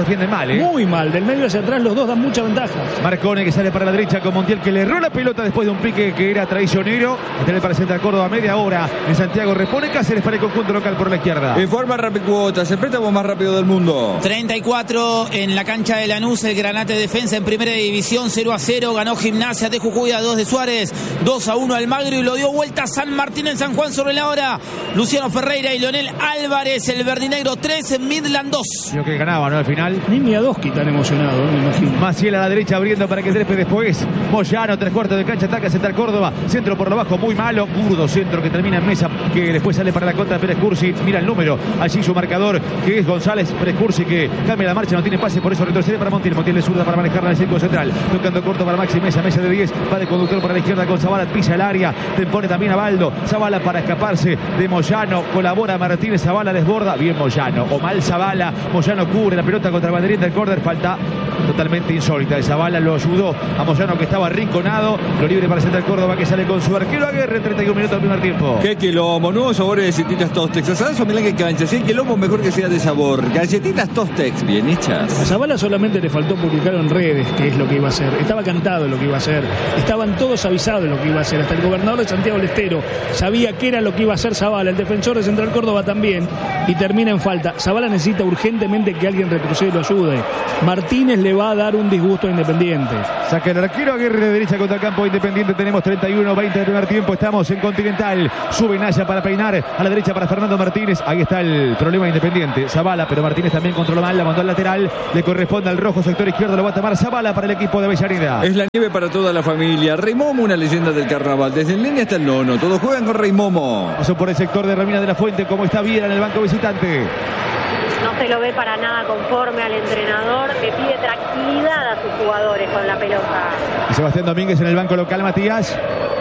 defienden mal, ¿eh? Muy mal, del medio hacia atrás los dos dan mucha ventaja. Marcone que sale para la derecha con Montiel, que le erró la pelota después de un pique que era traicionero. Este para Central Córdoba, media hora en Santiago. Repone Cáceres para el conjunto local por la izquierda. Informa Rapicuotas, el préstamo más rápido del mundo. treinta y cuatro en la cancha de Lanús, el Granate Defensa en primera división, cero a cero. Ganó Gimnasia de Jujuy a dos de Suárez, dos a uno Almagro y lo dio vuelta San Martín en San Juan sobre la hora. Luciano Ferreira y Leonel Álvarez, el verdinegro tres, Midland dos. Yo que ganaba, ¿no? Al final. Ni Miadoski tan emocionado, ¿no? Me imagino. Maciel a la derecha abriendo para que Trepe después. Moyano, tres cuartos de cancha, ataca Central Córdoba. Centro por lo bajo, muy malo. Burdo centro que termina en mesa, que después sale para la contra de Pérez Cursi. Mira el número, allí su marcador, que es González. Pérez Cursi que cambia la marcha, no tiene pase, por eso retrocede para Montiel. Montiel de zurda para manejarla en el círculo central. Tocando corto para Maxi Mesa, Mesa de diez. Va de conductor para la izquierda con Zavala, pisa el área. Te pone también a Baldo. Zavala para escaparse de Moyano. Colabora Martínez, Zavala desborda. Bien Moyano, o mal Zavala. Moyano cubre la pelota contra el banderín del córner. Falta totalmente insólita de Zavala, lo ayudó a Moyano que estaba arrinconado. Lo libre para Central Córdoba que sale con su arquero Aguirre en treinta y un minutos del primer tiempo. Qué quilombo, nuevos sabores de galletitas Tostex. Asadas o milán que cancha, si el quilombo mejor que sea de sabor. Galletitas Tostex, bien hechas. A Zavala solamente le faltó publicar en redes qué es lo que iba a hacer. Estaba cantado lo que iba a hacer. Estaban todos avisados de lo que iba a hacer. Hasta el gobernador de Santiago del Estero sabía qué era lo que iba a hacer Zavala. El defensor de Central Córdoba también. Y termina en falta. Zavala necesita urgentemente que alguien retroceda y lo ayude. Martínez le va a dar un disgusto a Independiente. Saca el arquero Aguirre de derecha contra el campo Independiente. Tenemos treinta y uno veinte del primer tiempo. Estamos en Continental. Sube Naya para peinar. A la derecha para Fernando Martínez. Ahí está el problema de Independiente. Zavala, pero Martínez también controló mal. La mandó al lateral. Le corresponde al rojo sector izquierdo. Lo va a tomar Zavala para el equipo de Avellaneda. Es la nieve para toda la familia. Rey Momo, una leyenda del carnaval. Desde el nene hasta el nono. Todos juegan con Rey Momo. Pasó por el sector de Ramina de la Fuente. Como está bien en el banco visitante. No se lo ve para nada conforme al entrenador, que pide tranquilidad a sus jugadores con la pelota. Y Sebastián Domínguez en el banco local, Matías.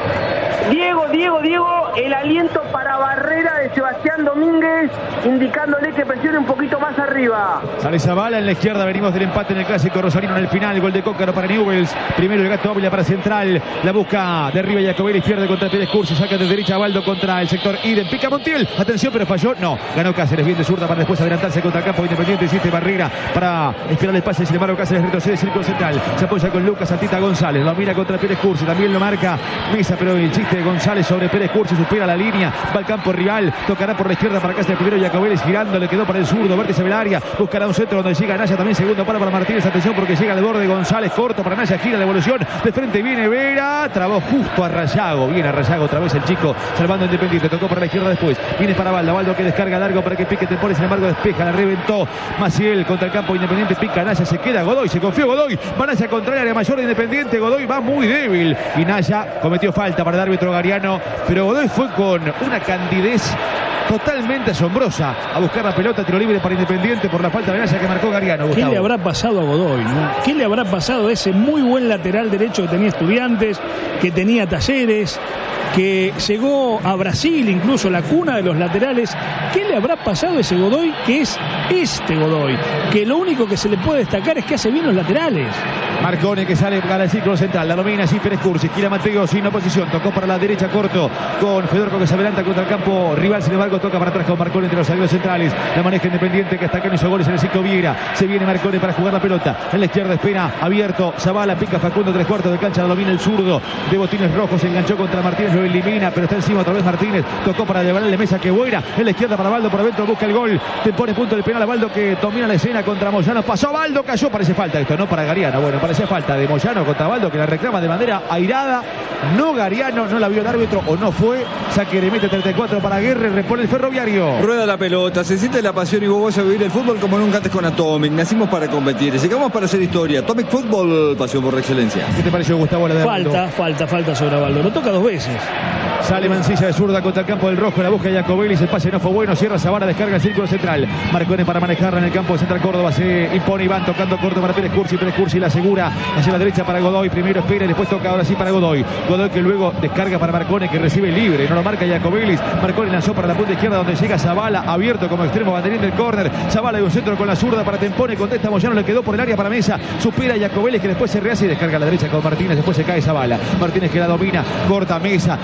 Diego, Diego, Diego, el aliento para Barrera de Sebastián Domínguez, indicándole que presione un poquito más arriba. Sale Zavala en la izquierda, venimos del empate en el clásico rosarino en el final, gol de Cócaro para Newells, primero el Gato Ávila para Central, la busca de arriba Jacobelli, pierde contra Pérez Cursi, saca de derecha a Baldo contra el sector Idem, pica Montiel, atención pero falló, no, ganó Cáceres, bien de zurda para después adelantarse contra el campo Independiente, hiciste Barrera para esperar el pase, sin embargo Cáceres retrocede círculo central, se apoya con Lucas Antita González, lo mira contra Pérez Cursi, también lo marca Mesa, pero el chiste de González sobre Pérez Cursi, supera la línea, va al campo rival, tocará por la izquierda para Cáceres, primero Jacobelli girando, le quedó para el zurdo, vértice del área, buscará un centro donde llega Naya, también segundo palo para Martínez, atención porque llega al borde González, corto para Naya, gira la evolución, de frente viene Vera, trabó justo a Rayago, viene a Rayago otra vez el chico, salvando Independiente, tocó para la izquierda después, viene para Baldo, Baldo que descarga largo para que pique Tempore, sin embargo despeja, la reventó Maciel contra el campo Independiente, pica Naya, se queda Godoy, se confió Godoy, va Naya contra el área mayor de Independiente, Godoy va muy débil y Naya cometió falta para el árbitro Gariano, pero Godoy fue con una candidez totalmente asombrosa a buscar la pelota, tiro libre para Independiente por la falta de Naya que marcó Gariano. ¿Qué Gustavo. le habrá pasado a Godoy, no? ¿Qué le habrá pasado a ese muy buen lateral derecho que tenía Estudiantes, que tenía Talleres, que llegó a Brasil, incluso la cuna de los laterales? ¿Qué le habrá pasado a ese Godoy, que es este Godoy, que lo único que se le puede destacar es que hace bien los laterales? Marcone que sale para el círculo central, la domina así Pérez Cursi, gira Mateo sin oposición, tocó para la derecha corto con Fedorco que se adelanta contra el campo rival, sin embargo toca para atrás con Marcone entre los zagueros centrales, la maneja Independiente que hasta acá no hizo goles en el ciclo Viera, se viene Marcone para jugar la pelota, en la izquierda espera abierto, Zavala pica Facundo, tres cuartos de cancha, la domina el zurdo de botines rojos, se enganchó contra Martínez, lo elimina, pero está encima otra vez Martínez, tocó para llevarle Mesa que buena, en la izquierda para Baldo, por adentro busca el gol, te pone punto del penal a Baldo que domina la escena contra Moyano, pasó Baldo, cayó, parece falta esto, no para Gariano, bueno, parece falta de Moyano contra Baldo que la reclama de manera airada, no Gariano, no la vio el árbitro o no fue, saque de meta treinta y cuatro para Aguirre, repone el Ferroviario. Rueda la pelota, se siente la pasión y vos vas a vivir el fútbol como nunca antes con Atomic, nacimos para competir, llegamos para hacer historia, Atomic Fútbol, pasión por excelencia. ¿Qué te pareció, Gustavo? La de Falta, Baldo? falta, falta sobre Baldo, lo toca dos veces. Sale Mancilla de zurda contra el campo del rojo, la busca Jacobelli, el pase no fue bueno, cierra Zavala, descarga el círculo central, Marcone para manejarla en el campo de Central Córdoba, se impone Iván tocando corto para Pérez Cursi, Pérez Cursi la asegura hacia la derecha para Godoy, primero espera y después toca ahora sí para Godoy, Godoy que luego descarga para Marcone que recibe libre, no lo marca Jacobelli, Marcone lanzó para la punta izquierda donde llega Zavala, abierto como extremo banderín del córner, Zavala y un centro con la zurda para Tempone, contesta Moyano, le quedó por el área para Mesa, supera Jacobelli que después se rehace y descarga a la derecha con Martínez, después se cae Zavala, Martínez que la domina, corta Mesa, viene a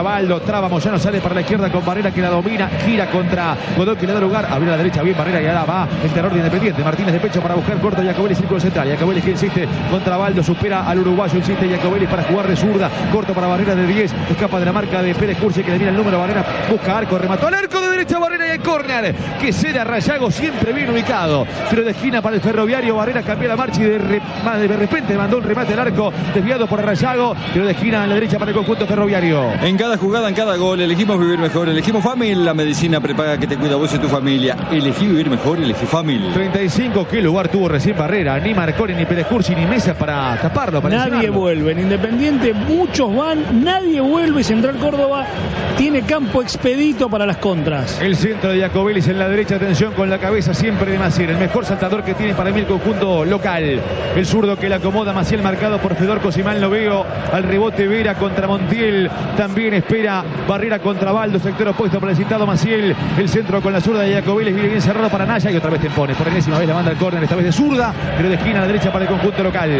Queda Baldo, traba Moyano, sale para la izquierda con Barrera que la domina, gira contra Godoy que le da lugar, abrió a la derecha bien Barrera y ahora va el terror de Independiente. Martínez de pecho para buscar corto, Jacobelli, círculo central. Jacobelli que insiste contra Baldo, supera al uruguayo, insiste Jacobelli para jugar de zurda, corto para Barrera de diez, escapa de la marca de Pérez Cursi que le mira el número, Barrera busca arco, remató al arco de derecha Barrera y el córner que cede a Rayago, siempre bien ubicado. Tiro de esquina para el Ferroviario, Barrera cambió la marcha y de, re, de repente mandó un remate al arco desviado por Rayago. Tiro de esquina en la derecha para el conjunto Ferroviario. En cada jugada, en cada gol, elegimos vivir mejor. Elegimos Famil, la medicina prepaga que te cuida a vos y tu familia. Elegí vivir mejor, elegí Famil. treinta y cinco, qué lugar tuvo recién Barrera. Ni Marconi, ni Pérez Cursi, ni Mesa para taparlo. Para nadie enseñarlo. Vuelve. En Independiente muchos van, nadie vuelve. Central Córdoba tiene campo expedito para las contras. El centro de Jacobelli en la derecha, atención con la cabeza siempre de Maciel. El mejor saltador que tiene para mí el conjunto local. El zurdo que le acomoda Maciel, marcado por Fedorco, si mal no veo. Al rebote Vera contra Montiel. También espera Barrera contra Baldo, sector opuesto para el citado Maciel. El centro con la zurda de Jacobelli, viene bien cerrado para Naya y otra vez Tempone. Por enésima vez la manda al córner, esta vez de zurda, pero de esquina a la derecha para el conjunto local.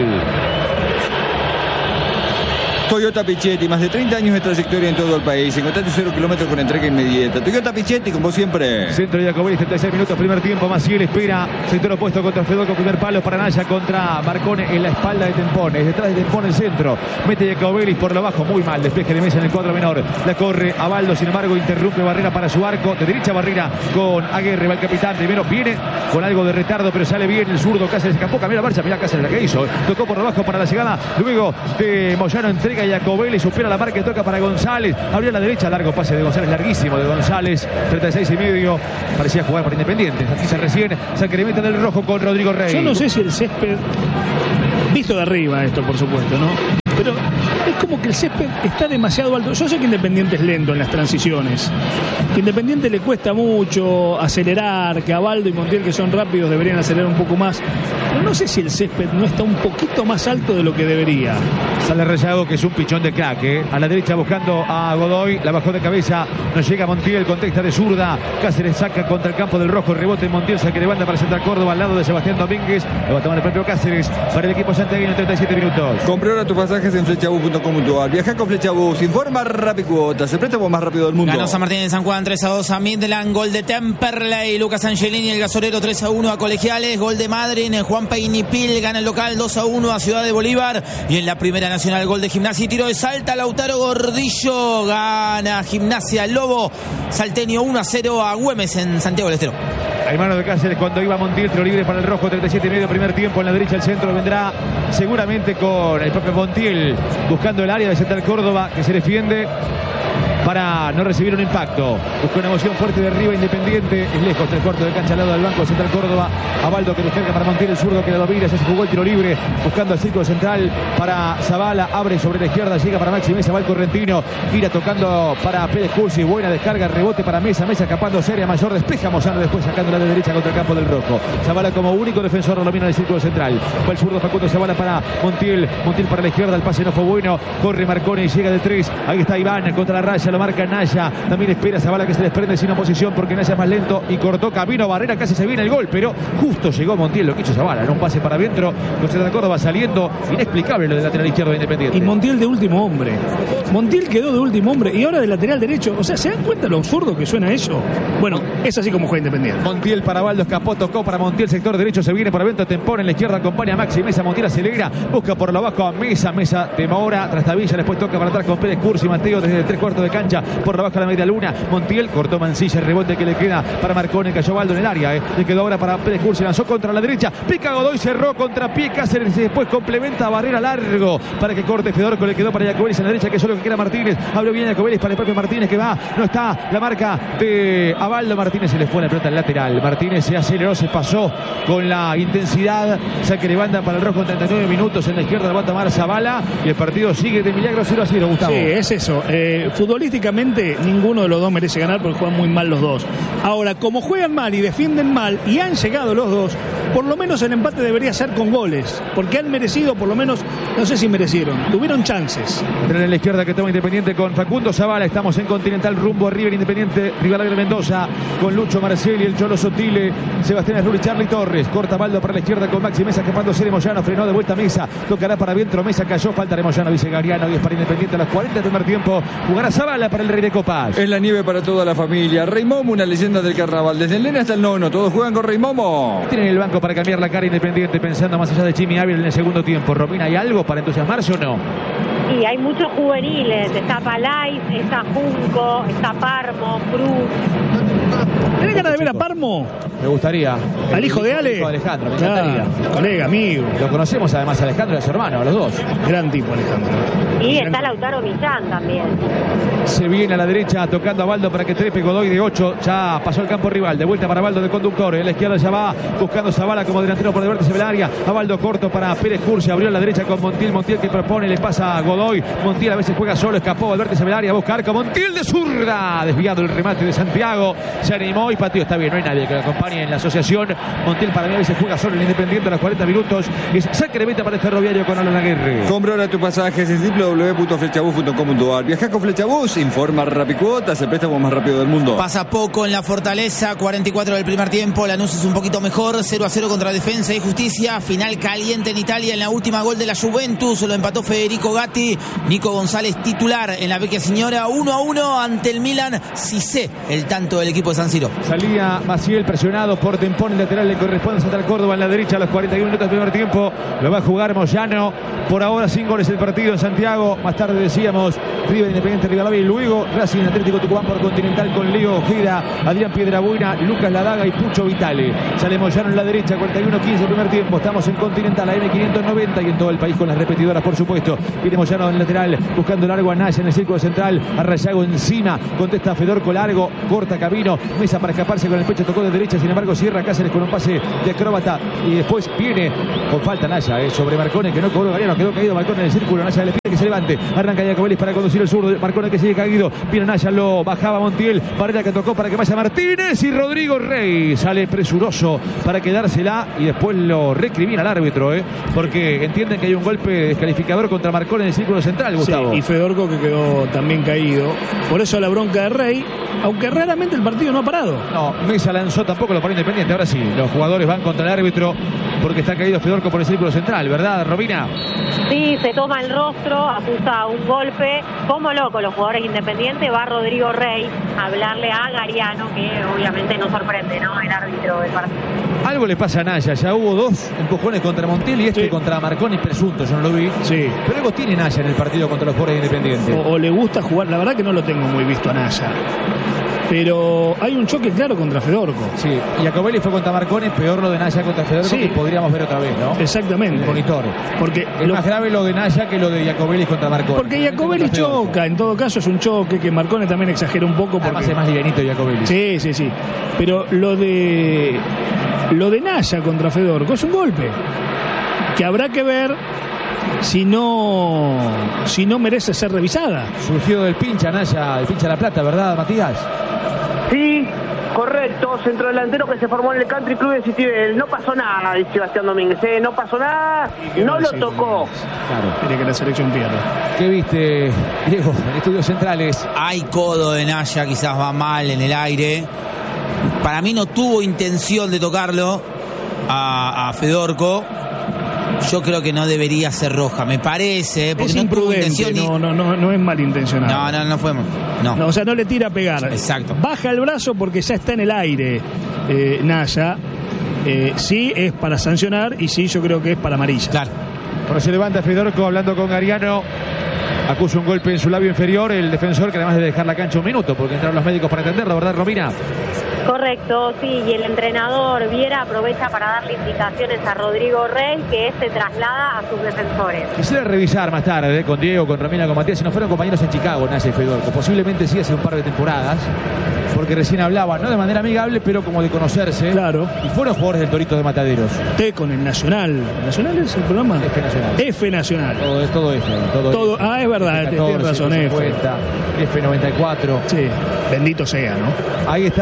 Toyota Pichetti, más de treinta años de trayectoria en todo el país. Encontrate cero kilómetros con entrega inmediata. Toyota Pichetti, como siempre. Centro de Jacobelli, treinta y seis minutos, primer tiempo. Maciel espera, sector opuesto contra Fedorco, primer palo para Naya contra Marcone en la espalda de Tempone. Detrás de Tempone el centro. Mete Jacobelli por lo bajo, muy mal. Despeje de Mesa en el cuadro menor. La corre a Baldo, sin embargo, interrumpe Barrera para su arco. De derecha Barrera con Aguirre, va el capitán. Primero viene con algo de retardo, pero sale bien el zurdo. Cáceres escapó, cambió la marcha. Mira Cáceres la que hizo. Tocó por lo bajo para la llegada. Luego de Moyano entrega a Jacobelli, supera la marca y toca para González. Abrió a la derecha, largo pase de González, larguísimo de González. treinta y seis y medio. Parecía jugar para Independiente. Aquí se recién se incrementa del rojo con Rodrigo Rey. Yo no sé si el césped, visto de arriba esto por supuesto, ¿no? Pero es como que el césped está demasiado alto. Yo sé que Independiente es lento en las transiciones, que Independiente le cuesta mucho acelerar, que a Baldo y Montiel, que son rápidos, deberían acelerar un poco más. Pero no sé si el césped no está un poquito más alto de lo que debería. Sale Rayago, que es un pichón de crack, ¿eh? A la derecha buscando a Godoy, la bajó de cabeza, no llega Montiel, contesta de zurda. Cáceres saca contra el campo del rojo, rebote Montiel, saque de banda para Central Córdoba al lado de Sebastián Domínguez. Lo va a tomar el propio Cáceres para el equipo santiagueño en treinta y siete minutos. Compré ahora tus pasajes en flechabus punto com punto a r. Viaja con Flechabus, informa Rapicuotas, el préstamo más rápido del mundo. Ganó San Martín en San Juan tres a dos a Midland, gol de Temperley, Lucas Angelini, el gasolero tres a uno a Colegiales, gol de Madryn, Juan Peinipil gana el local dos a uno a Ciudad de Bolívar, y en la primera nacional gol de Gimnasia y tiro de Salta, Lautaro Gordillo gana Gimnasia, Lobo salteño uno a cero a Güemes en Santiago del Estero. Hay mano de Cáceres cuando iba Montiel, tiro libre para el rojo, treinta y siete y medio, primer tiempo. En la derecha el centro vendrá seguramente con el propio Montiel, buscando el área de Central Córdoba, que se defiende para no recibir un impacto. Busca una emoción fuerte de arriba Independiente, es lejos, tres cuartos de cancha al lado del banco de Central Córdoba. A Baldo que descarga para Montiel, el zurdo que la domina, ya se jugó el tiro libre, buscando el círculo central para Zavala, abre sobre la izquierda, llega para Maxi Mesa, va el correntino, gira tocando para Pérez Cursi, buena descarga, rebote para Mesa, Mesa escapando seria mayor, despeja Moyano después sacando la de derecha contra el campo del rojo. Zavala como único defensor lo domina el círculo central, fue el zurdo Facundo Zavala para Montiel, Montiel para la izquierda, el pase no fue bueno, corre Marconi, llega de tres, ahí está Iván contra la raya, lo marca Naya, también espera Zavala que se desprende sin oposición porque Naya es más lento y cortó camino Barrera, casi se viene el gol, pero justo llegó Montiel, lo que hizo Zavala, en un pase para adentro, con Central Córdoba saliendo, inexplicable lo del lateral izquierdo de Independiente. Y Montiel de último hombre, Montiel quedó de último hombre y ahora de lateral derecho, o sea, ¿se dan cuenta lo absurdo que suena eso? Bueno, es así como juega Independiente. Montiel para Baldo, escapó, tocó para Montiel, sector derecho, se viene por adentro, Tempón en la izquierda, acompaña a Maxi Mesa, Montiel acelera, busca por lo abajo a Mesa, Mesa demora, Trastavilla, después toca para atrás con Pérez Cursi, Mateo desde tres cuartos de cancha, por lo abajo a la media luna, Montiel cortó Mancilla, el rebote que le queda para Marconi, cayó Baldo en el área, eh. le quedó ahora para Pérez Cursi, lanzó contra la derecha, pica Godoy, cerró contra pie, Cáceres y después complementa a Barrera largo para que corte Fedorco, le quedó para Jacobelli en la derecha, que es solo que queda Martínez, abrió bien Jacobelli para el propio Martínez que va, no está la marca de Abaldo, Martínez se le fue la pelota al lateral, Martínez se aceleró, se pasó con la intensidad, saque de banda para el rojo en treinta y nueve minutos, en la izquierda lo va a tomar Zavala y el partido sigue de milagro cero a cero, Gustavo. Sí, es eso, eh, futbolísticamente ninguno de los dos merece ganar porque juegan muy mal los dos. Ahora, como juegan mal y defienden mal, y han llegado los dos, por lo menos el empate debería ser con goles, porque han merecido, por lo menos, no sé si merecieron, tuvieron chances. En la izquierda que toma Independiente con Facundo Zavala, estamos en Continental rumbo a River Independiente, Rivadavia Mendoza, con Lucho Marcelli, el Cholo Sotile, Sebastián Erruri, Charlie Torres, corta Baldo para la izquierda con Maxi Mesa, escapándose de Moyano, frenó de vuelta Mesa, tocará para Vientro, Mesa cayó, falta de Moyano, dice Gariano, y es para Independiente a los cuarenta del primer tiempo, jugará Zavala para el Rey de Copas. Es la nieve para toda la familia. Rey Momo, una leyenda del carnaval, desde el nene hasta el nono, todos juegan con Rey Momo. Tienen el banco para cambiar la cara Independiente, pensando más allá de Jimmy Ávila en el segundo tiempo. Romina, ¿hay algo para entusiasmarse o no? Sí, hay muchos juveniles, está Palais, está Junco, está Parmo, Cruz. ¿Tenés ganas de ver a Parmo? Me gustaría. ¿Al hijo de Ale? Hijo de Alejandro, me Claro, encantaría. colega, amigo. Lo conocemos además a Alejandro y a su hermano, a los dos. Gran tipo, Alejandro. Y Gran está tipo. Lautaro Millán también. Se viene a la derecha tocando a Baldo para que trepe Godoy de ocho. Ya pasó el campo rival. De vuelta para Baldo de conductor. En la izquierda ya va buscando Zavala como delantero por el vértice del área. A Baldo corto para Pérez Cursi. Abrió a la derecha con Montiel. Montiel que propone. Le pasa a Godoy. Montiel a veces juega solo. Escapó al vértice del área. Busca arco. Montiel de zurda. Desviado el remate de Santiago. Se animó y pateó. Está bien. No hay nadie que lo acompañe en la asociación. Montiel para mí a veces juega solo en Independiente a los cuarenta minutos. Es saque de meta para el Ferroviario con Alan Aguirre. Compra ahora tu pasajes en doble u doble u doble u punto flechabús punto com punto a r. Viaja con Flechabús, informa Rapicuotas, el préstamo más rápido del mundo. Pasa poco en la Fortaleza, cuarenta y cuatro del primer tiempo. Lanús es un poquito mejor, cero a cero contra Defensa y Justicia. Final caliente en Italia en la última gol de la Juventus. Lo empató Federico Gatti. Nico González titular en la Vecchia Signora. uno a uno ante el Milan. Cissé, el tanto del equipo de San Siro. Salía Maciel presionado por Tempón. El lateral le corresponde a Central Córdoba en la derecha a los cuarenta y uno minutos del primer tiempo. Lo va a jugar Moyano. Por ahora sin goles el partido en Santiago. Más tarde decíamos River Independiente Rivadavia y luego Racing Atlético Tucumán por Continental con Leo Ojeda, Adrián Piedrabuena, Lucas Ladaga y Pucho Vitale. Sale Moyano en la derecha, cuarenta y uno quince primer tiempo. Estamos en Continental, a M quinientos noventa y en todo el país con las repetidoras, por supuesto. Viene Moyano en el lateral, buscando largo a Naya en el círculo central. A Rayago encima, contesta Fedorco largo, corta camino. Mesa para escaparse con el pecho, tocó de derecha, sin embargo cierra Cáceres con un pase de acróbata. Y después viene con falta Naya, eh, sobre Marcone, que no cobró Galeano, quedó caído Marcone en el círculo. Naya le pide que se levante. Arranca Iacobelis para conducir el zurdo. Marcone que sigue caído. Viene Naya, lo bajaba Montiel. Barrera que tocó para que vaya Martínez. Y Rodrigo Rey sale presuroso para quedársela. Y después lo recrimina al árbitro, eh, porque entienden que hay un golpe descalificador contra Marcone en el círculo central, Gustavo. Sí, y Fedorco que quedó también caído. Por eso la bronca de Rey, aunque raramente el partido no ha parado. No, Mesa lanzó, tampoco lo paró Independiente. Ahora sí, los jugadores van contra el árbitro porque está caído Fedorco por el círculo central, ¿verdad, Robina? Sí, se toma el rostro, acusa un golpe. Como loco los jugadores Independientes. Va Rodrigo Rey a hablarle a Gariano, que obviamente no sorprende, ¿no? El árbitro del partido. Algo le pasa a Naya, ya hubo dos empujones contra Montiel y este Sí. contra Marconi presunto, yo no lo vi. Sí. Pero algo tiene Naya en el partido contra los jugadores Independientes. O, o le gusta jugar, la verdad que no lo tengo muy visto a Naya. Pero hay un choque claro contra Fedorco. Sí, y Iacobelis fue contra Marconi, peor lo de Naya contra Fedorco, Sí. que podríamos ver otra vez, ¿no? Exactamente. El monitor. Porque Es lo- más grave lo de Naya que lo de Iacobelis contra Marconi. Porque Iacobelis Contra Fedorco. choca, en todo caso es un choque que Marcone también exagera un poco. Además Porque... es más livianito Iacobelis. Sí, sí, sí. Pero lo de lo de Naya contra Fedorco es un golpe que habrá que ver si no si no merece ser revisada. Surgido del pincha Naya, del pincha La Plata, ¿verdad, Matías? Sí, correcto, centrodelantero que se formó en el Country Club de Citibel. No pasó nada, dice Sebastián Domínguez, ¿eh? No pasó nada, no lo tocó. Claro. Quiere que la selección pierda. ¿Qué viste, Diego, en Estudios Centrales? Hay codo de Naya, quizás va mal en el aire. Para mí no tuvo intención de tocarlo a, a Fedorco. Yo creo que no debería ser roja, me parece, porque Es no tuvo imprudente, intención ni... no, no, no, no es malintencionado. No, no, no fue. No. No, o sea, no le tira a pegar. Exacto. Baja el brazo porque ya está en el aire eh, Naya. Eh, sí es para sancionar y sí yo creo que es para amarilla. Claro. Bueno, se levanta Fedorco hablando con Gariano. Acusa un golpe en su labio inferior. El defensor que además de dejar la cancha un minuto porque entraron los médicos para atenderlo, ¿verdad, Romina? Correcto, sí, y el entrenador Viera aprovecha para darle indicaciones a Rodrigo Rey, que se traslada a sus defensores. Quisiera revisar más tarde eh, con Diego, con Romina, con Matías, si no fueron compañeros en Chicago, Naya y Fedorco. Posiblemente sí hace un par de temporadas, porque recién hablaban, no de manera amigable, pero como de conocerse. Claro. Y fueron jugadores del Torito de Mataderos. T con el Nacional. ¿El Nacional es el programa? F Nacional. F Nacional. Todo, todo F. Todo, Todo- F. ah, es verdad, F tienes razón, F. F cincuenta, F noventa y cuatro. Sí, bendito sea, ¿no? Ahí está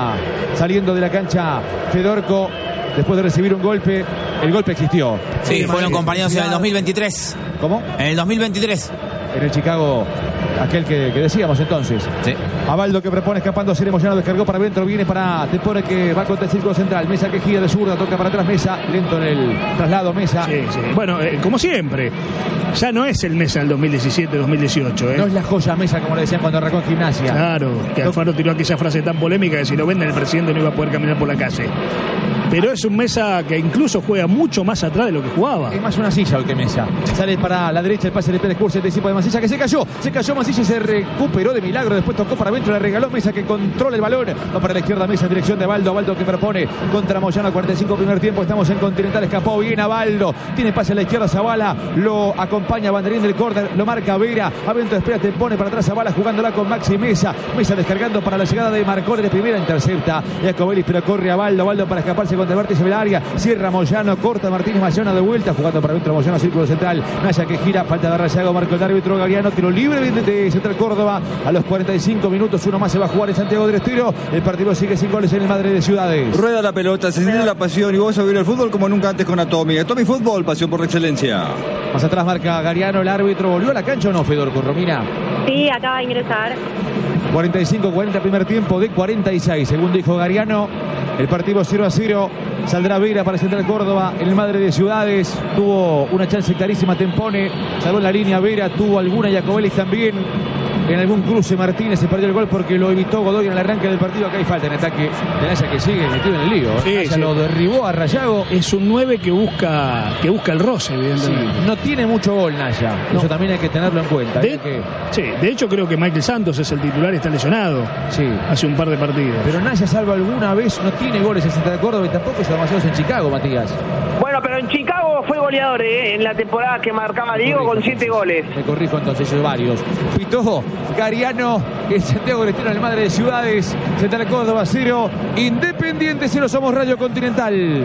está saliendo de la cancha Fedorco después de recibir un golpe. El golpe existió. Sí, fueron compañeros en el dos mil veintitrés. ¿Cómo? En el dos mil veintitrés. En el Chicago, aquel que, que decíamos entonces. Sí. Abaldo que propone escapando, Ciro Moyano descargó para adentro, viene para Tepone que va contra el círculo central. Mesa que gira de zurda, toca para atrás Mesa, lento en el traslado Mesa. Sí, sí. Bueno, eh, como siempre, ya no es el Mesa del dos mil diecisiete dos mil dieciocho. ¿eh? No es la joya Mesa como le decían cuando arrancó en Gimnasia. Claro, que Alfaro tiró aquella frase tan polémica que si lo venden el presidente no iba a poder caminar por la calle. Pero es un Mesa que incluso juega mucho más atrás de lo que jugaba. Es más una silla hoy que Mesa. Sale para la derecha el pase de Pérez Cursi, anticipo de Mancilla que se cayó. Se cayó Mancilla y se recuperó de milagro. Después tocó para adentro, le regaló Mesa que controla el balón. Va para la izquierda Mesa en dirección de Abaldo. Abaldo que propone contra Moyano. cuarenta y cinco primer tiempo. Estamos en Continental. Escapó bien Abaldo. Tiene pase a la izquierda Zavala. Lo acompaña Banderín del córner. Lo marca Vera. Adentro espera, te pone para atrás Zavala jugándola con Maxi Mesa. Mesa descargando para la llegada de Marcone de primera. Intercepta Jacobelis, pero corre Abaldo. Abaldo para escaparse contra el vértice del área. Cierra Moyano, corta Martínez Moyano de vuelta, jugando para adentro Moyano, círculo central. Naya que gira, falta de Rayago, marco el árbitro Gariano, tiro libre de Central Córdoba. A los cuarenta y cinco minutos, uno más se va a jugar en Santiago del Estero. El partido sigue sin goles en el Madre de Ciudades. Rueda la pelota, se siente la pasión y vos a vivir el fútbol como nunca antes con Atomi. Atomi Fútbol, pasión por la excelencia. Más atrás marca Gariano, el árbitro. ¿Volvió a la cancha o no, Fedorco, Romina? Sí, acaba de ingresar. cuarenta y cinco cuarenta primer tiempo de cuarenta y seis, según dijo Gariano. El partido cero a cero. Saldrá Vera para Central Córdoba en el Madre de Ciudades. Tuvo una chance clarísima Tempone. Salvó en la línea Vera. Tuvo alguna Jacobelis también. En algún cruce Martínez se perdió el gol porque lo evitó Godoy en el arranque del partido. Acá hay falta en ataque de Naya que sigue metido en el lío. Sí, Naya sí. Lo derribó a Rayago. Es un nueve que busca que busca el roce, evidentemente. Sí, no tiene mucho gol Naya. No. Eso también hay que tenerlo en cuenta. De, Hay que... sí, de hecho creo que Michael Santos es el titular y está lesionado. Sí. Hace un par de partidos. Pero Naya, salvo alguna vez, no tiene goles en Central Córdoba y tampoco hizo demasiados en Chicago, Matías. Bueno, pero en Chicago fue goleador ¿eh? en la temporada que marcaba Diego con siete goles. Me corrijo entonces, yo varios. Pitó Gariano, el Santiago del Estero en el Madre de Ciudades. Central Córdoba cero, Independiente cero, somos Radio Continental.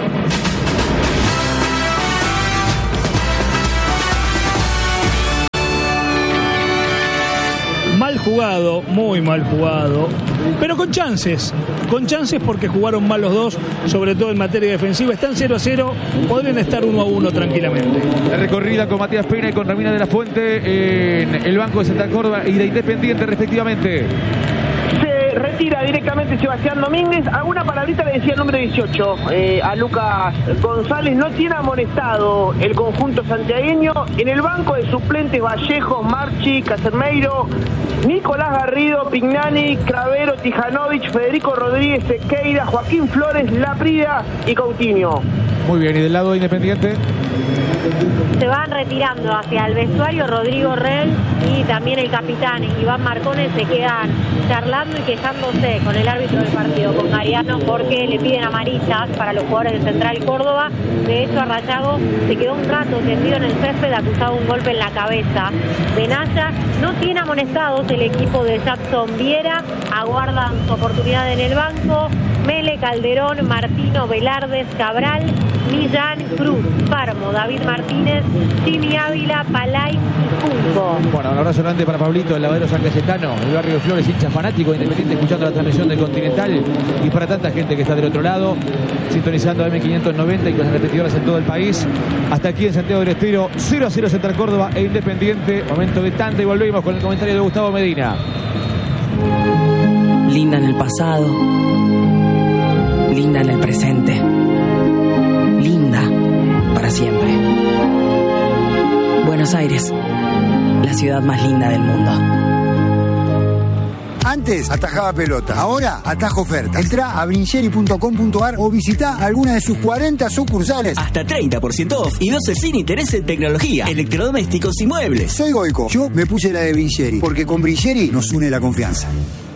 Mal jugado, muy mal jugado, pero con chances, con chances porque jugaron mal los dos, sobre todo en materia defensiva. Están cero a cero, podrían estar uno a uno tranquilamente. La recorrida con Matías Pena y con Ramina de la Fuente en el banco de Central Córdoba y de Independiente respectivamente. Se retira directamente Sebastián Domínguez. Alguna palabrita le decía el número dieciocho eh, a Lucas González. No tiene amonestado el conjunto santiagueño. En el banco de suplentes Vallejo, Marchi, Casermeiro, Nicolás Garrido, Pignani, Cravero, Tijanovic, Federico Rodríguez, Sequeira, Joaquín Flores, Laprida y Coutinho. Muy bien, y del lado de Independiente. Se van retirando hacia el vestuario Rodrigo Rell y también el capitán Iván Marcone. Se quedan charlando y quejándose con el árbitro del partido, con Gariano, porque le piden amarillas para los jugadores de Central Córdoba. De hecho, Rayago se quedó un rato tendido en el césped, acusado de un golpe en la cabeza de Naya. No tiene amonestados el equipo de Jackson Viera, aguardan su oportunidad en el banco. Mele, Calderón, Martino, Velardes, Cabral, Millán, Cruz, Parmo, David Martínez, Jimmy Ávila, Palay y Junco. Bueno, un abrazo grande para Pablito, el lavadero San Cayetano, el barrio de Flores, hincha fanático Independiente, escuchando la transmisión del Continental, y para tanta gente que está del otro lado, sintonizando M quinientos noventa y con las repetidoras en todo el país. Hasta aquí en Santiago del Estero, cero a cero Central Córdoba e Independiente. Momento de tanda y volvemos con el comentario de Gustavo Medina. Linda en el pasado, linda en el presente, linda para siempre. Buenos Aires, la ciudad más linda del mundo. Antes atajaba pelota, ahora atajo ofertas. Entrá a brincheri punto com punto ar o visitá alguna de sus cuarenta sucursales. Hasta treinta por ciento off y doce sin interés en tecnología, electrodomésticos y muebles. Soy Goico, yo me puse la de Brincheri, porque con Brincheri nos une la confianza.